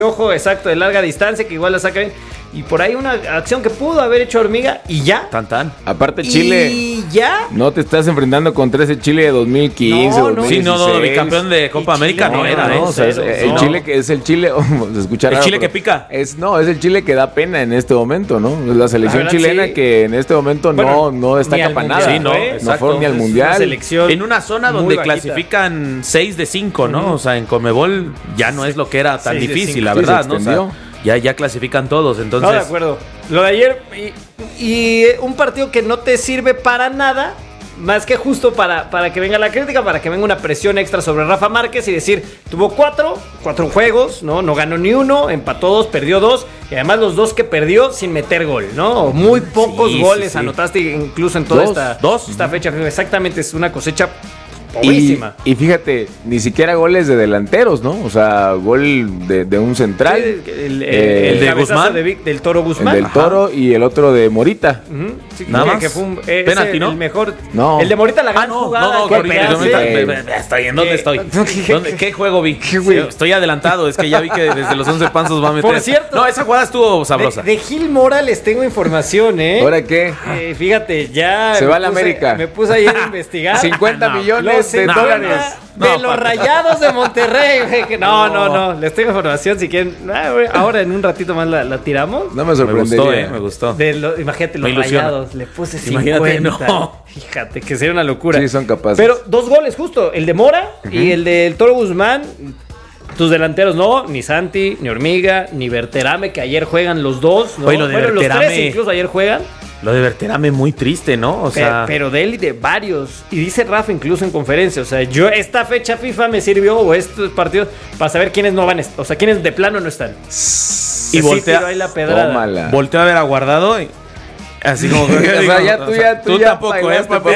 ojo, exacto, de larga distancia, que igual la saca bien. Y por ahí una acción que pudo haber hecho Hormiga y ya. Tan. Aparte Chile. Y ya. No te estás enfrentando contra ese Chile de 2015. No, no. 2016. Sí, no, bicampeón de Copa América Chile, no era, No, o sea, el Chile que es el Chile, se escucha el raro, Chile que pero pica. es el Chile que da pena en este momento, ¿no? La selección verdad, chilena sí. que en este momento Bueno, no destaca ni para al nada. mundial, mundial, no, No exacto. fueron ni al Es una mundial. selección En una zona muy donde bajita. clasifican 6 de 5, ¿no? O sea, en Conmebol ya no es lo que era tan 6 de difícil, 5. la Sí, verdad, se ¿no? O sea, extendió. ya clasifican todos, entonces. No, de acuerdo. Lo de ayer y un partido que no te sirve para nada, más que justo para que venga la crítica, para que venga una presión extra sobre Rafa Márquez y decir, tuvo cuatro juegos, ¿no ganó ni uno, empató 2, perdió 2, y además los 2 que perdió sin meter gol, ¿no? Muy pocos goles sí. anotaste incluso en toda Dos. esta fecha. Exactamente, es una cosecha pobrísima. Y fíjate, ni siquiera goles de delanteros, ¿no? O sea, gol de un central. Sí, el de cabezazo Guzmán. del Toro El Guzmán. del Toro y el otro de Morita. Ujú, sí, Nada más. que fue un Penalti, ¿no? el mejor. No. El de Morita la gran jugada. No, que ahorita, pegaste. estoy, ¿en dónde estoy? ¿Qué juego vi? güey? Estoy adelantado, es que ya vi que desde los 11 pasos va a meter. Por cierto. No, esa jugada estuvo sabrosa. De Gil Mora les tengo información, ¿eh? ¿Ahora qué? Fíjate, ya. Se va a la puse- América. Me puse ayer a investigar. 50 No. millones Los de 50 dólares. de No, los papi. Rayados de Monterrey. Güey, que no. Les tengo información si quieren. Ahora en un ratito más la tiramos. No me Me sorprendería. gustó, me gustó. Imagínate, los Me ilusiona. Rayados. Le puse 50. Imagínate, no. Fíjate, que sería una locura. Sí, son capaces. Pero 2 goles justo. El de Mora y el del Toro Guzmán. Tus delanteros no, ni Santi, ni Hormiga, ni Berterame, que ayer juegan los dos, ¿no? Oye, lo de Bueno, los Berterame- 3 incluso ayer juegan. Lo de Berterame muy triste, ¿no? O sea, Pero de él y de varios. Y dice Rafa incluso en conferencia. O sea, esta fecha FIFA me sirvió, o estos partidos, para saber quiénes no van. O sea, quiénes de plano no están. y Sí, voltea, tiró ahí la pedrada. Tómala. voltea a ver a Guardado y así como. O sea, ya tú ya tampoco, bailaste, papi.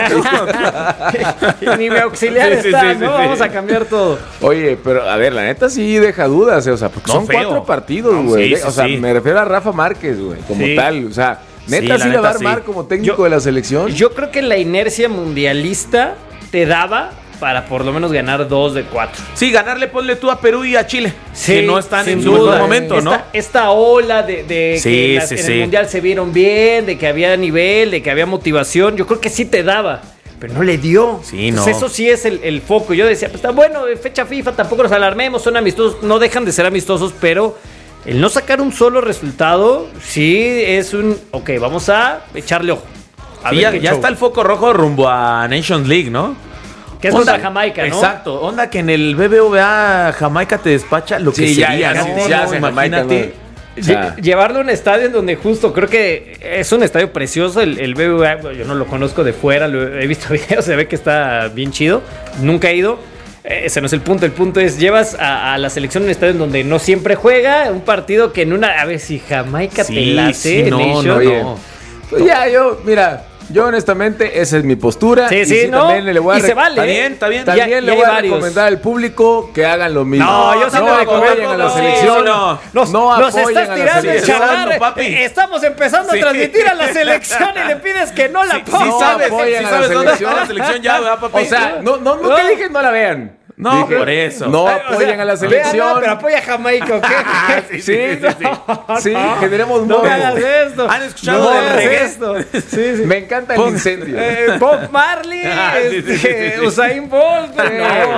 Ni mi auxiliar Sí, está, sí, ¿no? sí. Vamos a cambiar todo. Oye, pero a ver, la neta sí deja dudas, o sea, porque No, son feo. 4 partidos, No, güey. sí, sí, o sea, sí. me refiero a Rafa Márquez, güey, como Sí. tal. O sea, neta Sí, sí la le va a neta, armar sí. como técnico Yo- de la selección. Yo creo que la inercia mundialista te daba para por lo menos ganar 2 de 4. Sí, ganarle ponle tú a Perú y a Chile. que no están en sin su duda. mejor momento, ¿no? Esta ola de Sí, que sí, en sí. el Mundial se vieron bien, de que había nivel, de que había motivación, yo creo que sí te daba, pero no le dio. Sí, Entonces, no. eso sí es el foco. Yo decía, pues está bueno, fecha FIFA, tampoco nos alarmemos, son amistosos, no dejan de ser amistosos, pero el no sacar un solo resultado, sí es ok, vamos a echarle ojo. A Sí, ver ya qué ya show. está el foco rojo rumbo a Nations League, ¿no? Que es contra Jamaica, ¿no? Exacto. Onda que en el BBVA Jamaica te despacha lo que Sí, ya, sería, ya, ¿no? sí, No, ya, no, se Jamaica, imagínate. O sea, Llevarlo a un estadio en donde justo creo que es un estadio precioso, el BBVA, yo no lo conozco de fuera, he visto videos, se ve que está bien chido, nunca he ido, ese no es el punto es llevas a la selección a un estadio en donde no siempre juega, un partido que a ver si Jamaica te la hace, no, Nation. no, Oye, no. pues ya, yo honestamente, esa es mi postura. Sí, y sí, no, también le voy a y se vale. Está bien. También Ya- le ya voy hay a varios. recomendar al público que hagan lo mismo. No, yo sí no te apoyen recomiendo, a la no, selección. no. No Nos apoyen estás a la tirando el selección. charlar. papi. Estamos empezando Sí. a transmitir a la selección y le pides que no la Sí ponga. sabes, apoyen sí a la sabes dónde selección. está la selección ya, ¿verdad, papi? O sea, no que dije no la vean. No, Dije, por eso. No Ay, o sea, apoyen a la selección. véanla, pero apoya a Jamaica, ¿ok? Sí, sí, generemos No morbo. hagas esto. ¿Han escuchado no del hagas reggae? esto. Sí, sí. Me encanta el incendio. Bob Marley, Sí, sí, sí, sí. Usain Bolt. Sí,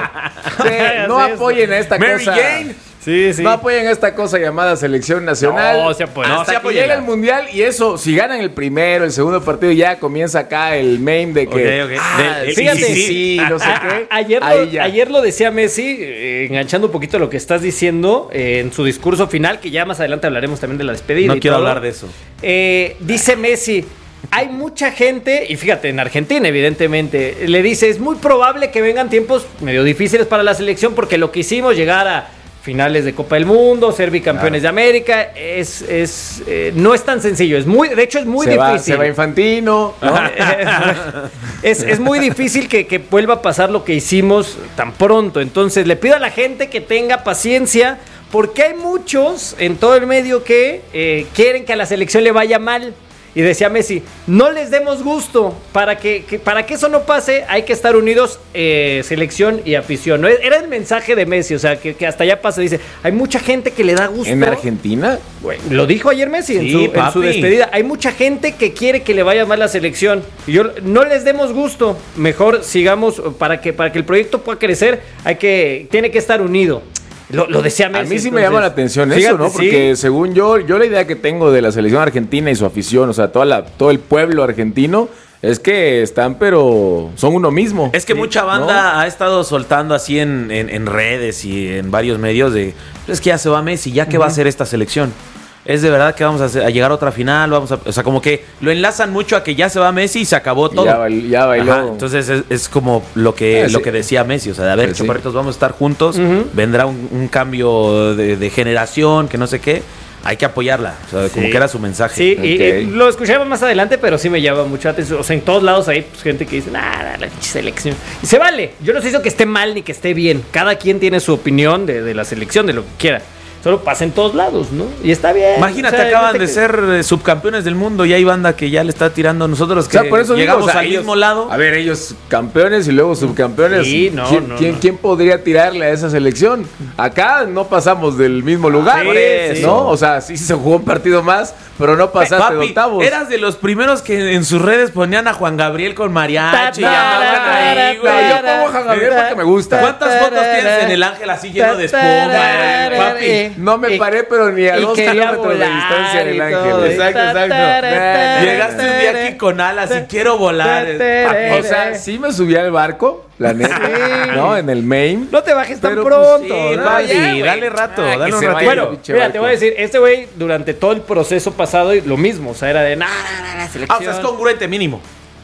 no hagas apoyen a esta Mary cosa. Jane. Sí, sí. No apoyen a esta cosa llamada selección nacional. No, se apoya. No, Hasta sí que apóyenla. llegue el mundial y eso, si ganan el primero, el segundo partido, ya comienza acá el meme de que. Ok, ok. Fíjate, sí, no sé qué. Ayer lo decía Messi, enganchando un poquito lo que estás diciendo en su discurso final, que ya más adelante hablaremos también de la despedida. No y quiero todo. hablar de eso. Dice Messi, hay mucha gente, y fíjate, en Argentina evidentemente, le dice, es muy probable que vengan tiempos medio difíciles para la selección porque lo que hicimos, llegar a finales de Copa del Mundo, ser bicampeones de América, no es tan sencillo, de hecho es muy difícil. Se va Infantino, ¿no? Es muy difícil que vuelva a pasar lo que hicimos tan pronto. Entonces le pido a la gente que tenga paciencia, porque hay muchos en todo el medio que quieren que a la selección le vaya mal. Y decía Messi, no les demos gusto. Para que eso no pase, hay que estar unidos, selección y afición, ¿no? Era el mensaje de Messi, o sea, que hasta allá pasa. Dice, hay mucha gente que le da gusto. ¿En Argentina? Güey, lo dijo ayer Messi Sí, en su despedida. Hay mucha gente que quiere que le vaya mal la selección. Y yo, no les demos gusto. Mejor sigamos, para que el proyecto pueda crecer, tiene que estar unido. Lo decía Messi. A mí sí me llama la atención eso, ¿no? Porque según yo la idea que tengo de la selección argentina y su afición, o sea, todo el pueblo argentino, es que pero son uno mismo. Es que mucha banda ha estado soltando así en redes y en varios medios es que ya se va Messi, ¿ya qué va a hacer esta selección? Es de verdad que vamos a llegar a otra final, o sea, como que lo enlazan mucho a que ya se va Messi y se acabó todo. Ya bailó. Ajá, entonces es como lo que decía Messi, o sea, de a ver, chaparritos, vamos a estar juntos, vendrá un cambio de generación, que no sé qué, hay que apoyarla, o sea, como que era su mensaje. Sí, y lo escuchaba más adelante, pero sí me llama mucho la atención. O sea, en todos lados hay gente que dice, la selección. Y se vale, yo no sé si que esté mal ni que esté bien, cada quien tiene su opinión de la selección, de lo que quiera. Solo pasa en todos lados, ¿no? Y está bien. Imagínate, o sea, acaban de ser subcampeones del mundo y hay banda que ya le está tirando a nosotros que por eso llegamos al mismo lado. A ver, ellos campeones y luego subcampeones. Sí, ¿Quién podría tirarle a esa selección? Acá no pasamos del mismo lugar, ¿no? O sea, sí se jugó un partido más, pero no pasaste de octavos. Eras de los primeros que en sus redes ponían a Juan Gabriel con mariachi. Yo pongo a Juan Gabriel porque me gusta. ¿Cuántas fotos tienes en el Ángel así lleno de espuma, papi? No me paré, pero ni a 2 kilómetros de distancia del Ángel. Exacto. Llegaste un día aquí con alas y quiero volar. O sea, sí me subí al barco, la neta, ¿no? En el Maine. No te bajes tan Pero, pronto. pues, ¿no? Papi, dale rato, dale un rato. Bueno, mira, te voy a decir, este güey durante todo el proceso pasado lo mismo, o sea, era de la selección. O sea, es congruente mínimo.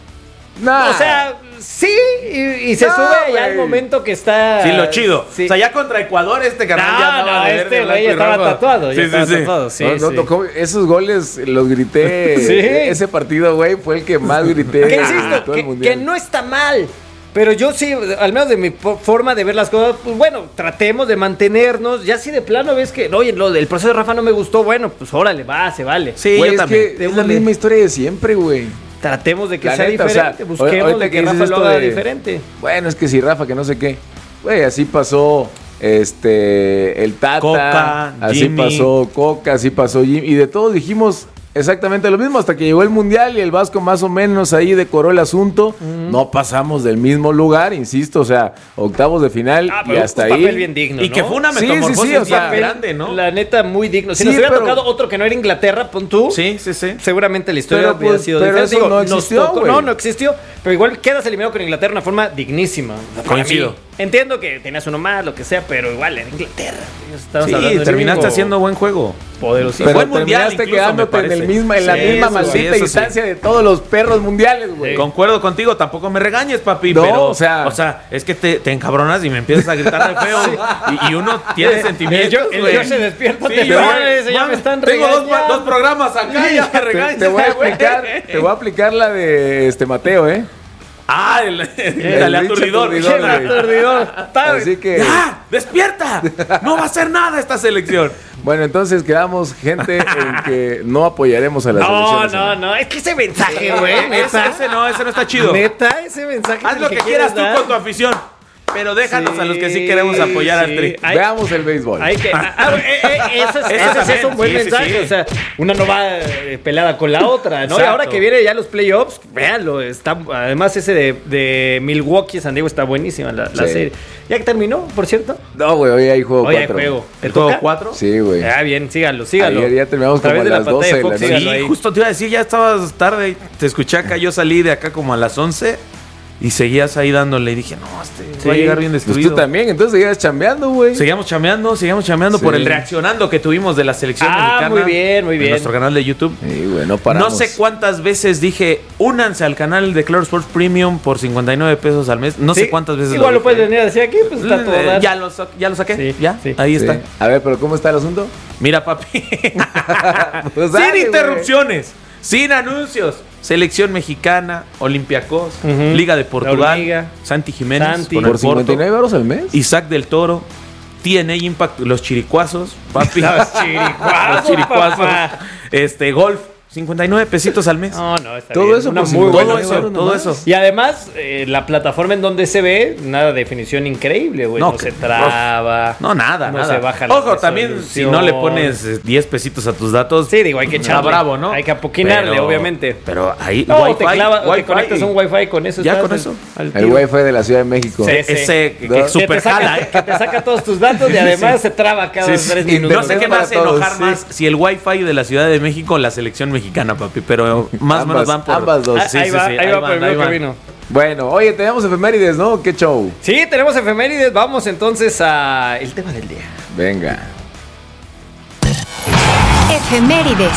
No. O sea, sí, y se sube ya al momento que está. Sí, lo chido. Sí. O sea, ya contra Ecuador carnal ya andaba de verde, este güey ya estaba tatuado. Tatuado. Sí, esos goles los grité. Sí. Ese partido, güey, fue el que más grité. ¿Qué insisto? Que no está mal. Pero yo sí, al menos de mi forma de ver las cosas, pues bueno, tratemos de mantenernos. Ya si de plano ves que, oye, el proceso de Rafa no me gustó, bueno, pues órale, se vale. Sí, güey, yo también. Es la misma historia de siempre, güey. Tratemos de que La sea neta, diferente, o sea, busquemos de que Rafa lo haga diferente. Bueno, es que si Rafa, que no sé qué. Güey, así pasó el Tata, Coca, así Jimmy. pasó Coca, así pasó Jimmy. Y de todos dijimos exactamente lo mismo hasta que llegó el Mundial y el Vasco más o menos ahí decoró el asunto. No pasamos del mismo lugar, insisto, o sea, octavos de final y hasta ahí. Papel bien digno, Y ¿no? que fue una Sí, metamorfosis o sea, bien grande, ¿no? La neta, muy digno. Si Sí, nos hubiera pero- tocado otro que no era Inglaterra, pon tú. Sí. Seguramente la historia Pero, hubiera pues, sido pero diferente. eso no existió, güey. No existió. Pero igual quedas eliminado con Inglaterra de una forma dignísima. Para Coincido. mí. Entiendo que tenías uno más, lo que sea, pero igual era Inglaterra. Estamos Sí, hablando del terminaste único haciendo buen juego. poderosísimo. Pero Buen mundial, terminaste incluso, quedándote me en la parece. misma Sí, maldita eso sí. distancia de todos los perros mundiales, güey. Concuerdo contigo, tampoco me regañes, papi, No, pero, o sea, es que te encabronas y me empiezas a gritar de feo y uno tiene sentimientos, El güey. yo se despierta, Sí, te yo, ya me mami, están tengo regañando. dos programas acá y ya me regañas. Te voy a güey. aplicar la de Mateo, ¿eh? Ah, el pinche aturdidor. aturdidor, güey. Aturdidor. Así que, ¡Ya! ¡Despierta! No va a hacer nada esta selección. bueno, entonces quedamos gente en que no apoyaremos a la selección. No. Es que ese mensaje, güey, neta. Ese no está chido. Neta, ese mensaje. Haz es lo el que quieras tú dar. con tu afición. Pero déjanos a los que sí queremos apoyar al Tri. Hay- Veamos el béisbol. Hay que, ese también, es un buen sí, sí, mensaje. sí. O sea, una no va peleada con la otra, ¿no? Y Exacto. ahora que viene ya los playoffs, véanlo. Además, ese de Milwaukee, San Diego está buenísima la Sí. serie. ¿Ya que terminó, por cierto? No, güey, hoy hay juego Hoy hay 4. juego. ¿Te ¿El juego toca? 4? Sí, güey. Ah, bien, síganlo. Ayer ya terminamos A través como de a la las pantalla 12 de de la Fox, noche. síganlo ahí. Justo te iba a decir, ya estabas tarde. Te escuché acá, yo salí de acá como a las 11 y seguías ahí dándole. Y dije, no, Sí. va a llegar bien Pues destruido. tú también, entonces seguías chambeando, güey. Seguíamos chameando Sí. por el reaccionando que tuvimos de la selección mexicana. muy bien, muy En bien. nuestro canal de YouTube. Sí, güey, no paramos. No sé cuántas veces dije, únanse al canal de Claro Sports Premium por 59 pesos al mes. No sé Sí, cuántas veces Igual lo dije. puedes venir a decir aquí, pues está todo dar. Ya lo saqué. Sí, Ya, sí. ahí Sí. está. A ver, pero ¿cómo está el asunto? Mira, papi. Pues Sin dale, interrupciones, sin anuncios. Selección mexicana, Olympiacos, Ujú. Liga de La Portugal, Hormiga. Santi Jiménez Santi. con güey. el ¿Por Porto, 59 euros al mes? Isaac del Toro, TNA Impact, los chiricuazos, papi. Los chiricuazos, Los chiricuazos. papá. Golf, 59 pesitos al mes. No, está Todo bien. eso Una por muy buena todo opción. eso. Y además, la plataforma en donde se ve, una definición increíble, güey. No se traba. No, nada. Se baja la Ojo, también si no le pones 10 pesitos a tus datos. Sí, digo, hay que echarle. Bravo, ¿no? Hay que apoquinarle, obviamente. Pero ahí, No, Wi-Fi, te conectas a un Wi-Fi con eso. Ya estás con eso. al El tiro. Wi-Fi de la Ciudad de México. Sí. Ese que super jala, Que te saca todos tus datos y además se traba cada 3 minutos. No sé qué me hace enojar más, si el Wi-Fi de la Ciudad de México o la selección mexicana, papi, pero más o menos van por... Ambas dos. Ahí va por el medio camino. Bueno, oye, tenemos efemérides, ¿no? ¿Qué show? Sí, tenemos efemérides. Vamos entonces a el tema del día. Venga. Efemérides.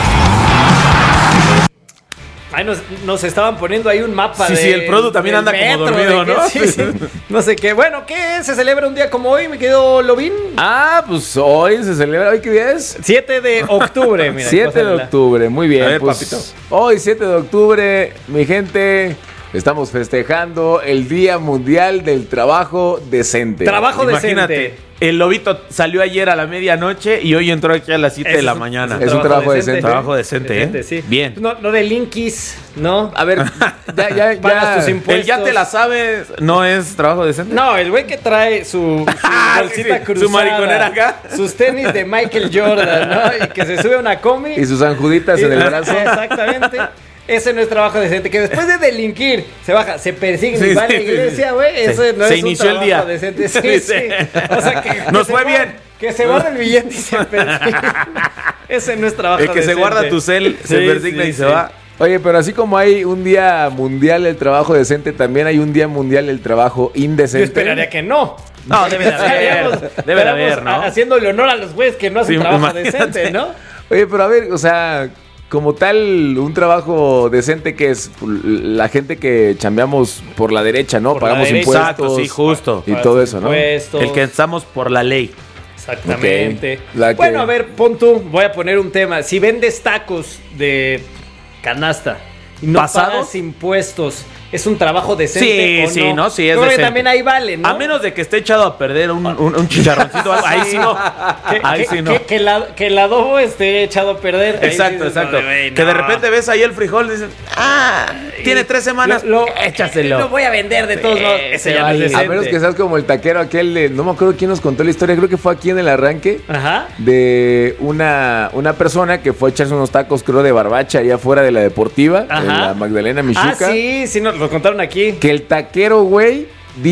Ahí nos estaban poniendo ahí un mapa de... Sí, el Produ también del anda como metro, dormido, de ¿no? sí. No sé qué. Bueno, ¿qué se celebra un día como hoy, mi querido Lobín? Ah, pues hoy se celebra, ¿hoy qué día es? 7 de octubre, mira. 7 de octubre, muy bien. A ver, pues, papito. hoy, 7 de octubre, mi gente, estamos festejando el Día Mundial del Trabajo Decente. Trabajo Imagínate, decente. el lobito salió ayer a la medianoche y hoy entró aquí a las 7 de la mañana. Es un trabajo decente. Trabajo decente, sí. Bien. No de linkies, ¿no? A ver, ya. Pagas tus impuestos. El ya te la sabes, ¿no es trabajo decente? No, el güey que trae su bolsita sí, cruzada, su mariconera acá. sus tenis de Michael Jordan, ¿no? Y que se sube a una combi. Y sus anjuditas en el brazo. Exactamente. Ese no es trabajo decente. Que después de delinquir, se baja, se persigue Sí, y va a la sí, iglesia, güey. sí. Eso no Se es un inició el trabajo día. decente. Sí. O sea, que Nos se fue guarda- bien. Que se guarda el billete y se persigue. Ese no es trabajo El que se decente. guarda tu cel, se Sí, persigna sí, y se sí. va. Oye, pero así como hay un Día Mundial del Trabajo Decente, también hay un Día Mundial del Trabajo Indecente. Yo esperaría que no. No, debe de haber. Debe de haber, ¿no? Haciéndole honor a los güeyes que no hacen Sí, trabajo imagínate. decente, ¿no? Oye, pero a ver, o sea, como tal, un trabajo decente que es la gente que chambeamos por la derecha, ¿no? Por la Pagamos derecha. impuestos. Exacto, sí, justo. Y todo eso, ¿no? Impuestos. El que estamos por la ley. Exactamente. Ok. La que- Bueno, a ver, pon tú, voy a poner un tema. Si vendes tacos de canasta y no ¿Pasados? pagas impuestos, ¿es un trabajo decente Sí, o sí, no? ¿no? Sí, es Yo creo que decente. también ahí vale, ¿no? A menos de que esté echado a perder un chicharroncito. Ahí sí no. Ahí sí no. Que el adobo esté echado a perder. Ahí Exacto, dices, exacto. "Güey, Que de no". repente ves ahí el frijol y dices, tiene 3 semanas, échaselo. Lo voy a vender de todos modos. Ese ya no es vale. decente. A menos que seas como el taquero aquel de, no me acuerdo quién nos contó la historia, creo que fue aquí en el arranque, Ajá. de una persona que fue a echarse unos tacos, creo, de barbacha allá afuera de la deportiva, Ajá. en la Magdalena Ah, Michuca. sí, nos lo contaron aquí. Que el taquero, güey,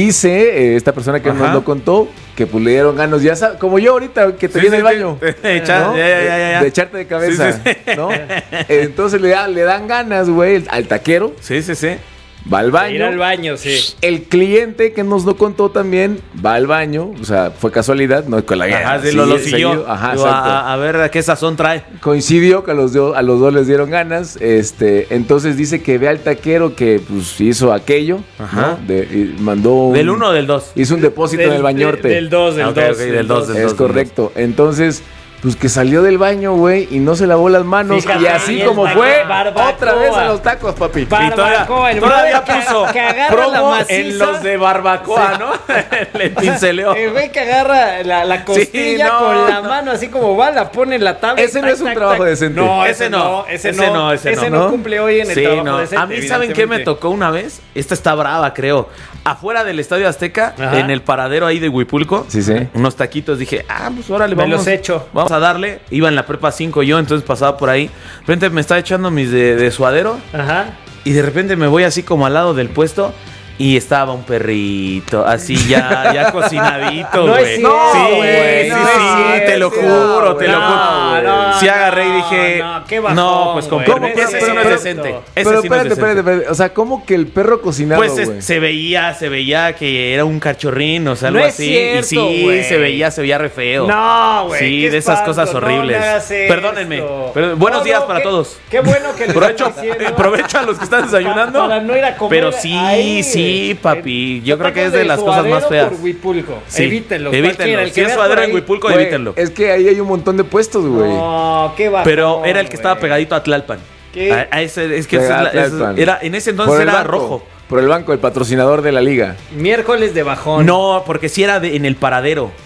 dice, esta persona que Ajá. nos lo contó, que pues le dieron ganas, ya sabes, como yo ahorita, que te Sí, viene sí, el baño. Echa- ¿no? ya. De echarte de cabeza, Sí, sí, sí. ¿no? Entonces le dan ganas, güey, al taquero, Sí, sí, sí. va al baño. Ir al baño, sí. El cliente que nos lo contó también va al baño, o sea, fue casualidad, no con la Ajá, sí, sí, lo siguió. seguido, ajá, Digo, exacto. a ver a qué sazón trae. Coincidió que a los dos les dieron ganas, entonces dice que ve al taquero que pues hizo aquello, Ajá. ¿no? Y mandó ¿Del 1 o del 2? hizo un depósito en el bañorte. Del 2, del 2. Ok, ok, del dos, del Es dos. correcto. Entonces, pues que salió del baño, güey, y no se lavó las manos. Fíjate, y así y el como taco, fue, barbacoa. otra vez a los tacos, papi. Barbacoa, el todavía brother puso que agarra la promo maciza. en los de barbacoa, ¿no? Le pinceleó. El güey que agarra la costilla no. con la mano así como va, la pone en la tabla. Ese no es un trabajo decente. No, Ese no, ese ese no. no, ese Ese no. no cumple hoy en el Sí, trabajo no. decente. A mí, ¿saben qué me tocó una vez? Esta está brava, creo. Afuera del Estadio Azteca, Ajá. en el paradero ahí de Huipulco, Sí, sí. unos taquitos. Dije, pues órale, Me vamos. los echo. Vamos a darle. Iba en la prepa 5 yo, entonces pasaba por ahí. De repente me estaba echando mis de suadero Ajá. y de repente me voy así como al lado del puesto. Y estaba un perrito, así ya cocinadito, No es güey. cierto, sí, güey, sí, no es sí, te lo cierto, juro, te güey. lo juro. No, sí agarré y dije, no, qué bajón, no, pues con güey. permiso, ¿Cómo? ese sí no es Pero- decente. Ese Pero sí no es espérate, decente. espérate. O sea, ¿cómo que el perro cocinado, Pues güey? se veía que era un cachorrín, o sea, algo No es así. cierto, y sí, güey. se veía re feo. No, güey. Sí, qué de esas espanto, cosas horribles. No me hagas Perdónenme. esto. Buenos días para qué- todos. Qué bueno que les Provecho, estoy diciendo. provecho a los que están desayunando. Para no ir a comer Pero sí, ahí, sí, papi. Yo creo que tacos es de las cosas más suadero feas. por Huipulco. Sí, Evítenlo. evítenlo. cualquiera, el Si que es veas suadero por en ahí. Huipulco, Güey, evítenlo. es que ahí hay un montón de puestos, güey. No, qué bajón, Pero era el que estaba güey. pegadito a Tlalpan. ¿Qué? A ese, es que esa es la- Tlalpan. era, en ese entonces Por el era banco, rojo. Por el banco, el patrocinador de la liga. Miércoles de bajón. No, porque sí era en el paradero.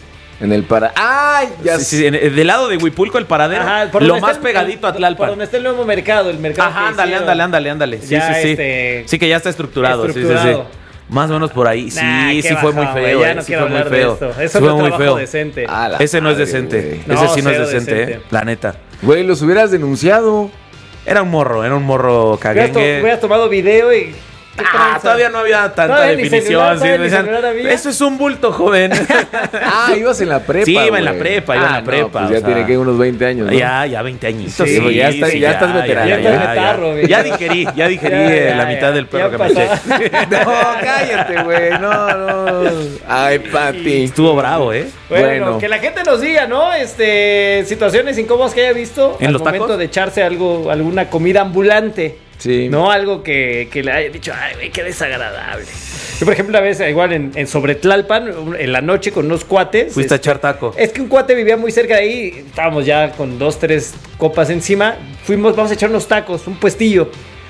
En el para... ¡Ay! Ya Sí, sí, del lado de Huipulco, el paradero. Ajá, por lo donde más está pegadito a por Tlalpan. donde está el nuevo mercado, el mercado. Ajá, que ándale. Sí, Ya, sí. Sí, que ya está estructurado. Sí, sí, sí. Más o menos por ahí. Nah, Sí, qué sí fue muy bajón, feo. güey, ya no sí quiero fue muy hablar de feo. esto. Sí Eso fue no es muy trabajo feo. decente. A la Ese no es madre, decente. güey. No, Ese sí no es cero decente, decente. la neta. Güey, los hubieras denunciado. Era un morro Hubieras caguengue. tomado video y... ¿qué tranza? Todavía no había tanta Todavía ni definición. celular, Sí, todavía me ni decían, celular había. eso es un bulto, joven. Ibas en la prepa, Sí, iba en la güey. prepa, iba en la no, prepa, pues o ya sea, tiene que unos 20 años, ¿no? Ya 20 añitos. Sí, pues ya estás veterano. Ya estás betarro, güey. Ya digerí la mitad del perro ya que me eché. No, cállate, güey. No. Ay, Pati. Estuvo bravo, ¿eh? Bueno, que la gente nos diga, ¿no? Situaciones incómodas que haya visto ¿En al los momento tacos? de echarse alguna comida ambulante. Sí. No, algo que le haya dicho, ay, güey, qué desagradable. Yo, por ejemplo, una vez, igual en sobre Tlalpan, en la noche con unos cuates. Fuiste a echar taco. Es que un cuate vivía muy cerca de ahí. Estábamos ya con 2, 3 copas encima. Vamos a echar unos tacos, un puestillo.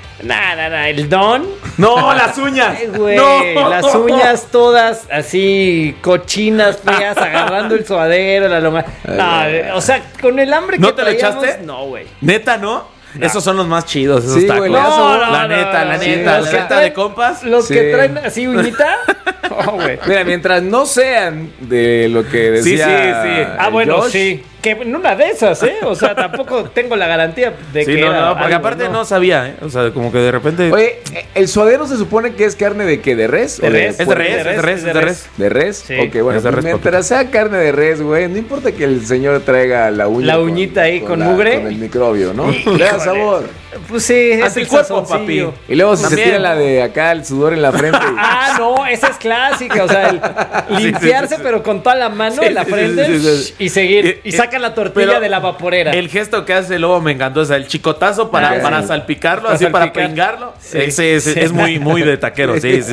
Nada, el don. No, las uñas. Ay, güey, No. las uñas todas así cochinas, feas, agarrando el suadero, la loma. No, o sea, con el hambre que ¿No te lo traíamos, echaste? No, güey. ¿Neta, no? Esos son los más chidos, esos Sí, tacos. güey, le das sabor. La neta, sí, la los que neta de compas. Los Sí. que traen así uñita. Oh, güey. Mira, mientras no sean de lo que Sí, decía... sí. Ah, bueno, Josh, sí. Que en una de esas, ¿eh? O sea, tampoco tengo la garantía de Sí, que. no, era porque algo, aparte no sabía, ¿eh? O sea, como que de repente. Oye, ¿el suadero se supone que es carne de qué? ¿De res? De ¿O res. Es de res, es de res, es de res. ¿De res? Sí. Ok, bueno, Es de pues res, mientras sea carne de res, güey, no importa que el señor traiga la uña. La uñita ahí con mugre. Con el microbio, ¿no? Híjole. Le da sabor. Pues sí, es el Anticuerpo, sazoncillo. papi. Y luego si se También. tira la de acá, el sudor en la frente. Ah, no, esa es clásica. O sea, limpiarse, pero con toda la mano Sí, en la sí, frente sí, sí, sí. y seguir. Y Y- saca la tortilla pero de la vaporera. El gesto que hace luego me encantó, o sea, el chicotazo para Sí. salpicarlo, Para así para salpicar. peingarlo. Sí. Ese Sí. es muy, muy de taquero, sí.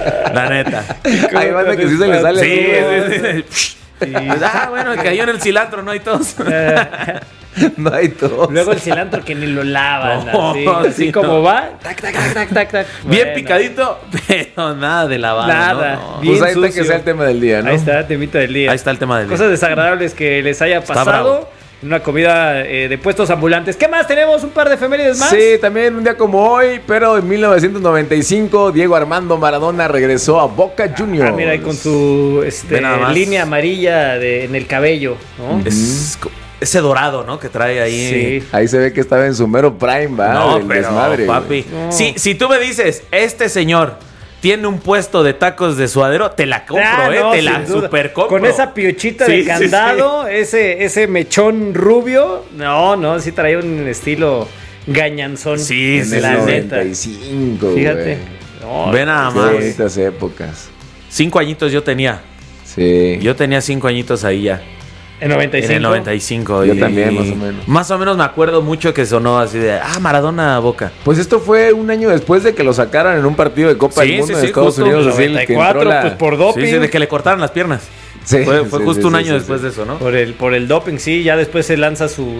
La neta. Hay banda que sí se le sale. Sí, así, güey. sí. Ah, bueno, cayó en el cilantro, ¿no? Y todos. No hay tos. Luego el cilantro que ni lo lavan. No, así sí, como no. va. Tac, tac, tac, tac, tac, tac. Bien Bueno, picadito, pero nada de lavado. Nada. ¿no? Bien Pues ahí está sucio. que sea el tema del día, ¿no? Ahí está, temita del día. Ahí está el tema del día. Cosas desagradables que les haya Está pasado. bravo. En una comida de puestos ambulantes. ¿Qué más? ¿Tenemos un par de efemérides más? Sí, también un día como hoy, pero en 1995, Diego Armando Maradona regresó a Boca Juniors. Ah, mira, ahí con su Ve nada más. línea amarilla en el cabello, ¿no? Es ese dorado, ¿no? Que trae ahí. Sí. Ahí se ve que estaba en su mero prime, ¿va? No, Del pero desmadre, papi. No. Si tú me dices, este señor tiene un puesto de tacos de suadero, te la compro, Ah, no, te sin la duda. super compro. Con esa piochita Sí, de sí, candado, ese mechón rubio. No, sí traía un estilo gañanzón. Sí, En sí, el la neta. 95, Fíjate. güey. No, Ve nada Qué más. bonitas épocas. 5 añitos yo tenía. Sí. Yo tenía 5 añitos ahí ya. En 95. En el 95. Yo y- también, más o menos. Más o menos me acuerdo mucho que sonó así de, Maradona Boca. Pues esto fue un año después de que lo sacaron en un partido de Copa Sí, del Mundo sí, en sí, Estados justo. Unidos. Así, el que entró 94, la... pues por doping. Sí, de que le cortaran las piernas. Sí, Fue sí, justo sí, un sí, año sí, después sí. de eso, ¿no? Por el doping, sí, ya después se lanza su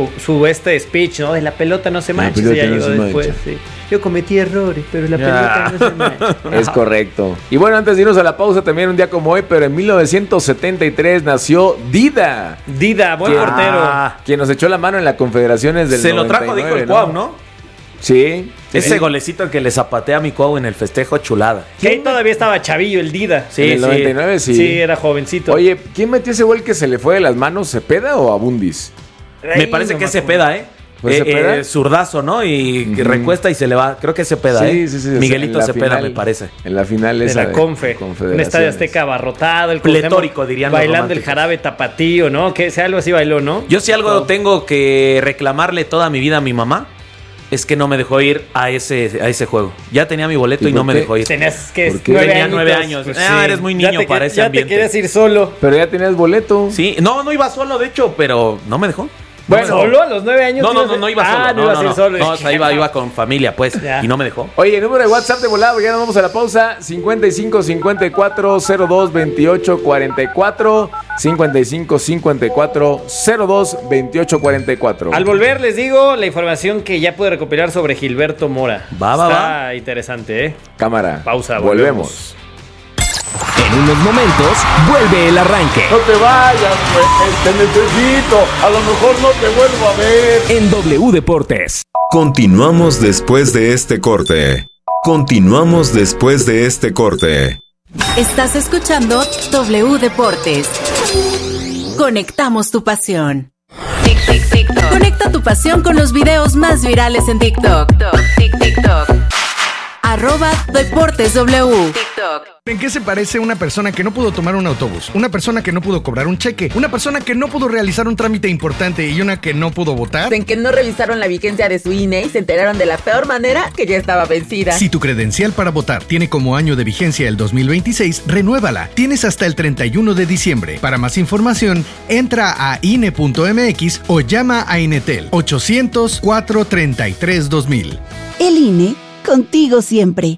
speech, ¿no? De la pelota no se mancha, pelota sí, ya no llegó se después, mancha. sí. Yo cometí errores, pero la Ya. pelota no se mancha. Es correcto. Y bueno, antes de irnos a la pausa, también un día como hoy, pero en 1973 nació Dida, Dida, buen ¿Quién? portero. quien nos echó la mano en las confederaciones del Se lo trajo, dijo el 99, Cuau, ¿no? Sí. Ese golecito que le zapatea a mi Cuau en el festejo, chulada. Que ahí todavía estaba chavillo el Dida. Sí, en el 99, sí. Sí, era jovencito. Oye, ¿quién metió ese gol que se le fue de las manos? ¿Cepeda o Abundis? Me parece que es Cepeda, ¿eh? ¿Fue Cepeda? Zurdazo, ¿no? Y que recuesta y se le va. Creo que es Cepeda, ¿eh? Sí. Miguelito En la Cepeda, final- me parece. En la final de esa la Confe. Un estadio Azteca abarrotado. El Pletórico, Cuauhtémoc dirían los bailando el románticos. jarabe tapatío, ¿no? Que sea algo así bailó, ¿no? Yo si algo tengo que reclamarle toda mi vida a mi mamá, es que no me dejó ir a ese juego. Ya tenía mi boleto ¿Y y no por me qué? dejó ir. Tenías que ¿Por qué? Tenía añitos, 9 años. pues Eres muy niño para ese ambiente. Ya te querías ir solo. Pero ya tenías boleto. Sí, no iba solo, de hecho, pero no me dejó. Bueno, ¿Solo a los 9 años? No iba solo. Ah, no ibas a ir solo. No, o sea, iba con familia, pues. Ya. Y no me dejó. Oye, número de WhatsApp de volado, ya nos vamos a la pausa. 55 54 02 28 44. 55 54 02 28 44. Al volver les digo la información que ya pude recopilar sobre Gilberto Mora. Va. Está interesante, ¿eh? Cámara. Pausa, Volvemos. En unos momentos, vuelve el arranque. No te vayas, güey, te necesito. A lo mejor no te vuelvo a ver. En W Deportes. Continuamos después de este corte. Estás escuchando W Deportes. Conectamos tu pasión. TikTok. Conecta tu pasión con los videos más virales en TikTok. TikTok. @DeportesW. TikTok. ¿En qué se parece una persona que no pudo tomar un autobús? Una persona que no pudo cobrar un cheque, una persona que no pudo realizar un trámite importante y una que no pudo votar. En que no revisaron la vigencia de su INE y se enteraron de la peor manera que ya estaba vencida. Si tu credencial para votar tiene como año de vigencia el 2026, renuévala. Tienes hasta el 31 de diciembre. Para más información, entra a INE.mx o llama a Inetel 800-433-2000. El INE, contigo siempre.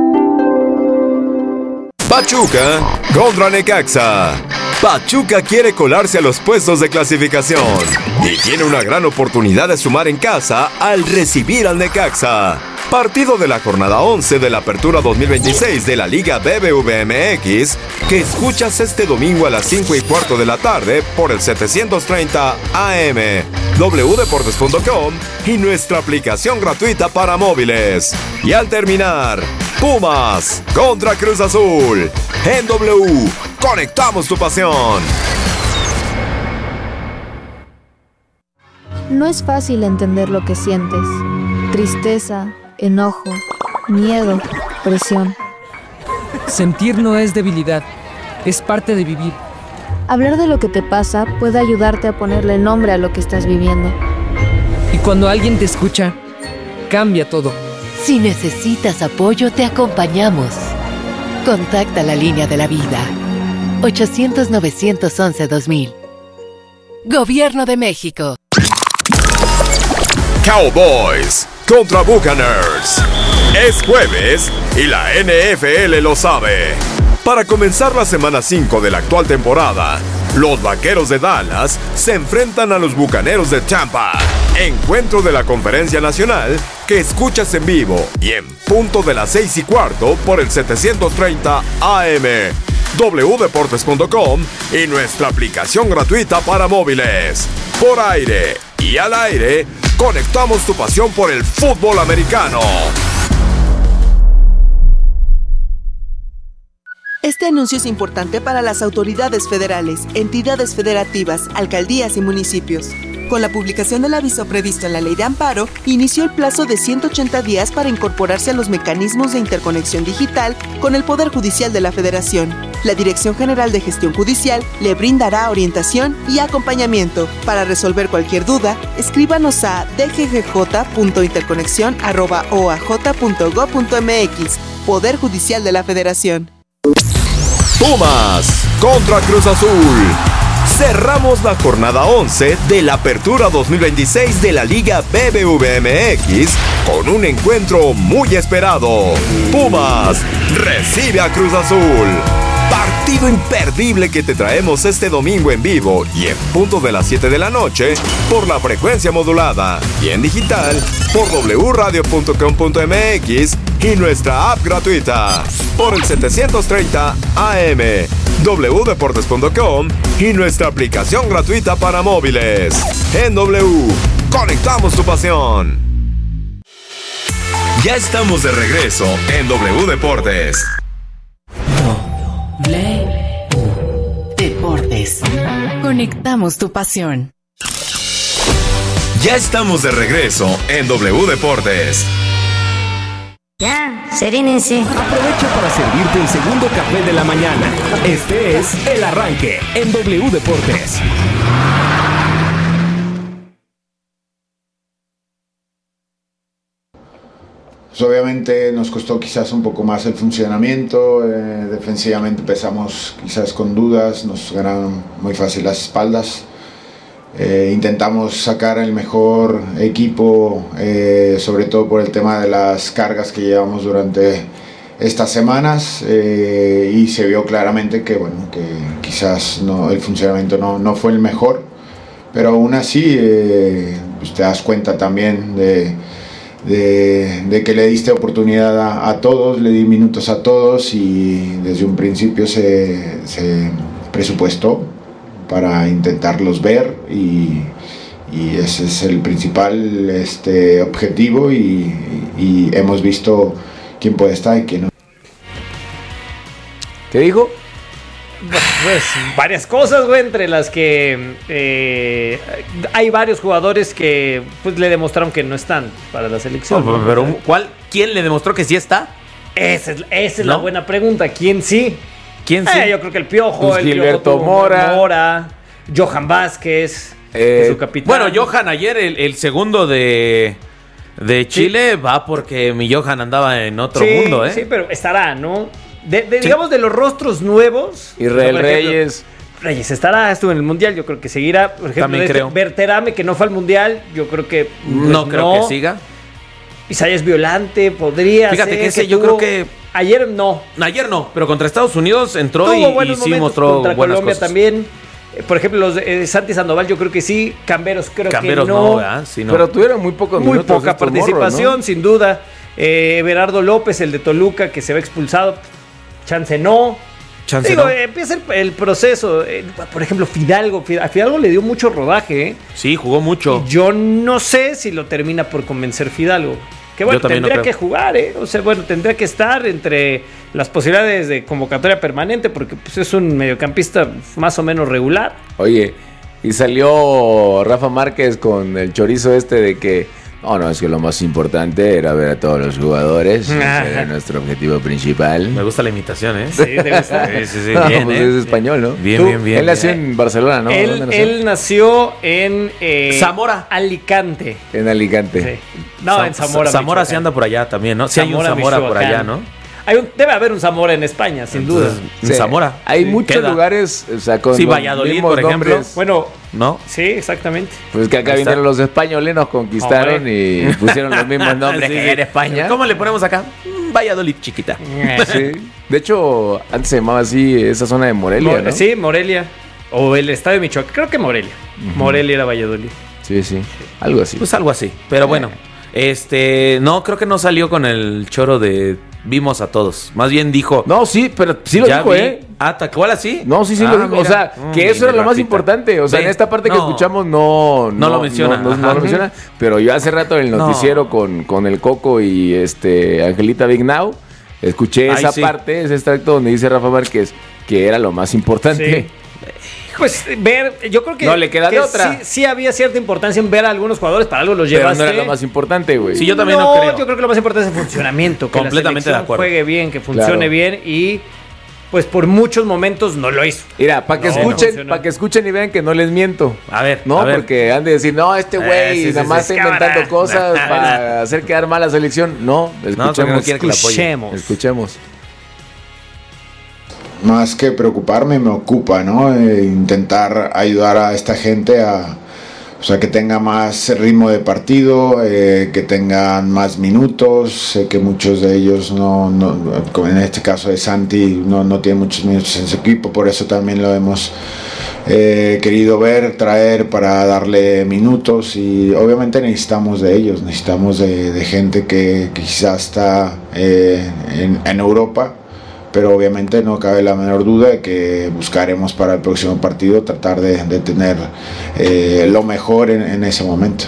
Pachuca contra Necaxa. Pachuca quiere colarse a los puestos de clasificación y tiene una gran oportunidad de sumar en casa al recibir al Necaxa. Partido de la jornada 11 de la Apertura 2026 de la Liga BBVA MX, que escuchas este domingo a las 5:15 de la tarde por el 730 AM, wdeportes.com y nuestra aplicación gratuita para móviles. Y al terminar, Pumas contra Cruz Azul. En W, conectamos tu pasión. No es fácil entender lo que sientes. Tristeza, enojo, miedo, presión. Sentir no es debilidad, es parte de vivir. Hablar de lo que te pasa puede ayudarte a ponerle nombre a lo que estás viviendo. Y cuando alguien te escucha, cambia todo. Si necesitas apoyo, te acompañamos. Contacta la línea de la vida. 800-911-2000. Gobierno de México. Cowboys contra Buccaneers. Es jueves y la NFL lo sabe. Para comenzar la semana 5 de la actual temporada, los Vaqueros de Dallas se enfrentan a los Bucaneros de Tampa. Encuentro de la Conferencia Nacional que escuchas en vivo y en punto de las 6:15 por el 730 AM, wdeportes.com y nuestra aplicación gratuita para móviles. Por aire y al aire, conectamos tu pasión por el fútbol americano. Este anuncio es importante para las autoridades federales, entidades federativas, alcaldías y municipios. Con la publicación del aviso previsto en la Ley de Amparo, inició el plazo de 180 días para incorporarse a los mecanismos de interconexión digital con el Poder Judicial de la Federación. La Dirección General de Gestión Judicial le brindará orientación y acompañamiento. Para resolver cualquier duda, escríbanos a dggj.interconexión@oaj.gov.mx. Poder Judicial de la Federación. Pumas contra Cruz Azul. Cerramos la jornada 11 de la Apertura 2026 de la Liga BBVA MX con un encuentro muy esperado. Pumas recibe a Cruz Azul. Partido imperdible que te traemos este domingo en vivo y en punto de las 7 de la noche por la frecuencia modulada y en digital por wradio.com.mx y nuestra app gratuita por el 730 AM, wdeportes.com y nuestra aplicación gratuita para móviles. En W, conectamos tu pasión. Ya estamos de regreso en W Deportes. Deportes. Conectamos tu pasión. Ya estamos de regreso en W Deportes. Ya, serénense. Aprovecha para servirte el segundo café de la mañana. Este es El Arranque en W Deportes. Pues obviamente nos costó quizás un poco más el funcionamiento, defensivamente empezamos quizás con dudas, nos ganaron muy fácil las espaldas. Intentamos sacar el mejor equipo, sobre todo por el tema de las cargas que llevamos durante estas semanas, y se vio claramente que, bueno, que quizás el funcionamiento no fue el mejor, pero aún así pues te das cuenta también de que le diste oportunidad a todos, le di minutos a todos y desde un principio se presupuestó para intentarlos ver y ese es el principal objetivo y hemos visto quién puede estar y quién no. ¿Qué dijo? Pues varias cosas, güey, entre las que hay varios jugadores que pues le demostraron que no están para la selección. No, pero ¿quién le demostró que sí está? Esa es la buena pregunta. ¿Quién sí? ¿Quién sí? Yo creo que el Piojo, pues Gilberto Mora, Johan Vázquez, su capitán. Bueno, Johan ayer, el segundo de Chile, va porque mi Johan andaba en otro mundo, ¿eh? Sí, pero estará, ¿no? Digamos, de los rostros nuevos. Israel Reyes estuvo en el Mundial, yo creo que seguirá. Por ejemplo, también creo. Berterame, que no fue al Mundial, yo creo que no creo que siga. Isaías Violante podría ser. Fíjate que ese yo creo que ayer no, pero contra Estados Unidos entró tuvo y sí mostró contra buenas Colombia cosas. también. Por ejemplo, los Santi Sandoval yo creo que sí, Camberos creo que no. Sí, no. Pero tuvieron muy pocos minutos. Muy poca participación, morros, ¿no? Sin duda. Berardo López, el de Toluca, que se ve expulsado. Chance no. Empieza el proceso. Por ejemplo, a Fidalgo le dio mucho rodaje, ¿eh? Sí, jugó mucho. Y yo no sé si lo termina por convencer Fidalgo. Que bueno, tendría que jugar, ¿eh? O sea, bueno, tendría que estar entre las posibilidades de convocatoria permanente, porque pues, es un mediocampista más o menos regular. Oye, y salió Rafa Márquez con el chorizo de que no, es que lo más importante era ver a todos los jugadores. Ese era nuestro objetivo principal. Me gusta la imitación, ¿eh? Sí, te gusta. Sí. Bien, pues es español, ¿no? Bien. Él nació en Barcelona, ¿no? Él nació en Zamora. Alicante. En Alicante. Sí. No, en Zamora. Zamora sí anda por allá también, ¿no? Sí, hay un Zamora por allá, ¿no? Debe haber un Zamora en España, sin duda. Sí. Zamora. Hay muchos lugares, o sea, con Valladolid, por ejemplo. Nombres. Bueno, ¿no? Sí, exactamente. Pues que acá vinieron los españoles, nos conquistaron y pusieron los mismos nombres que en España. ¿Cómo le ponemos acá? Valladolid chiquita. Sí. De hecho, antes se llamaba así esa zona de Morelia, ¿no? Sí, Morelia. O el estado de Michoacán. Creo que Morelia. Morelia era Valladolid. Sí. Algo así. Pues algo así. Pero bueno, no, creo que no salió con el choro de vimos a todos. Más bien dijo. No, sí, pero sí lo dijo, ¿Cuál así? No, sí lo dijo. Mira. O sea, que eso era lo más importante. O sea, en esta parte que escuchamos no lo menciona. No lo menciona. Pero yo hace rato en el noticiero con el Coco y Angelita Big Now, escuché esa parte, ese extracto donde dice Rafa Márquez que era lo más importante. Sí. Pues yo creo que no le queda de otra. Sí había cierta importancia en ver a algunos jugadores, para algo los llevaste. Pero no era lo más importante, güey. Sí, yo también no creo. Yo creo que lo más importante es el funcionamiento, que completamente la de acuerdo. Juegue bien, que funcione bien y pues por muchos momentos no lo hizo. Mira, para que escuchen y vean que no les miento. A ver, porque han de decir, no, este güey nada más está inventando cosas para hacer quedar mal a la selección. No, escuchemos. Más que preocuparme, me ocupa, ¿no? Intentar ayudar a esta gente a que tenga más ritmo de partido, que tengan más minutos. Sé que muchos de ellos como en este caso de Santi, no tienen muchos minutos en su equipo, por eso también lo hemos querido traer para darle minutos y obviamente necesitamos de ellos, necesitamos de gente que quizás está en Europa. Pero obviamente no cabe la menor duda de que buscaremos para el próximo partido tratar de tener lo mejor en ese momento.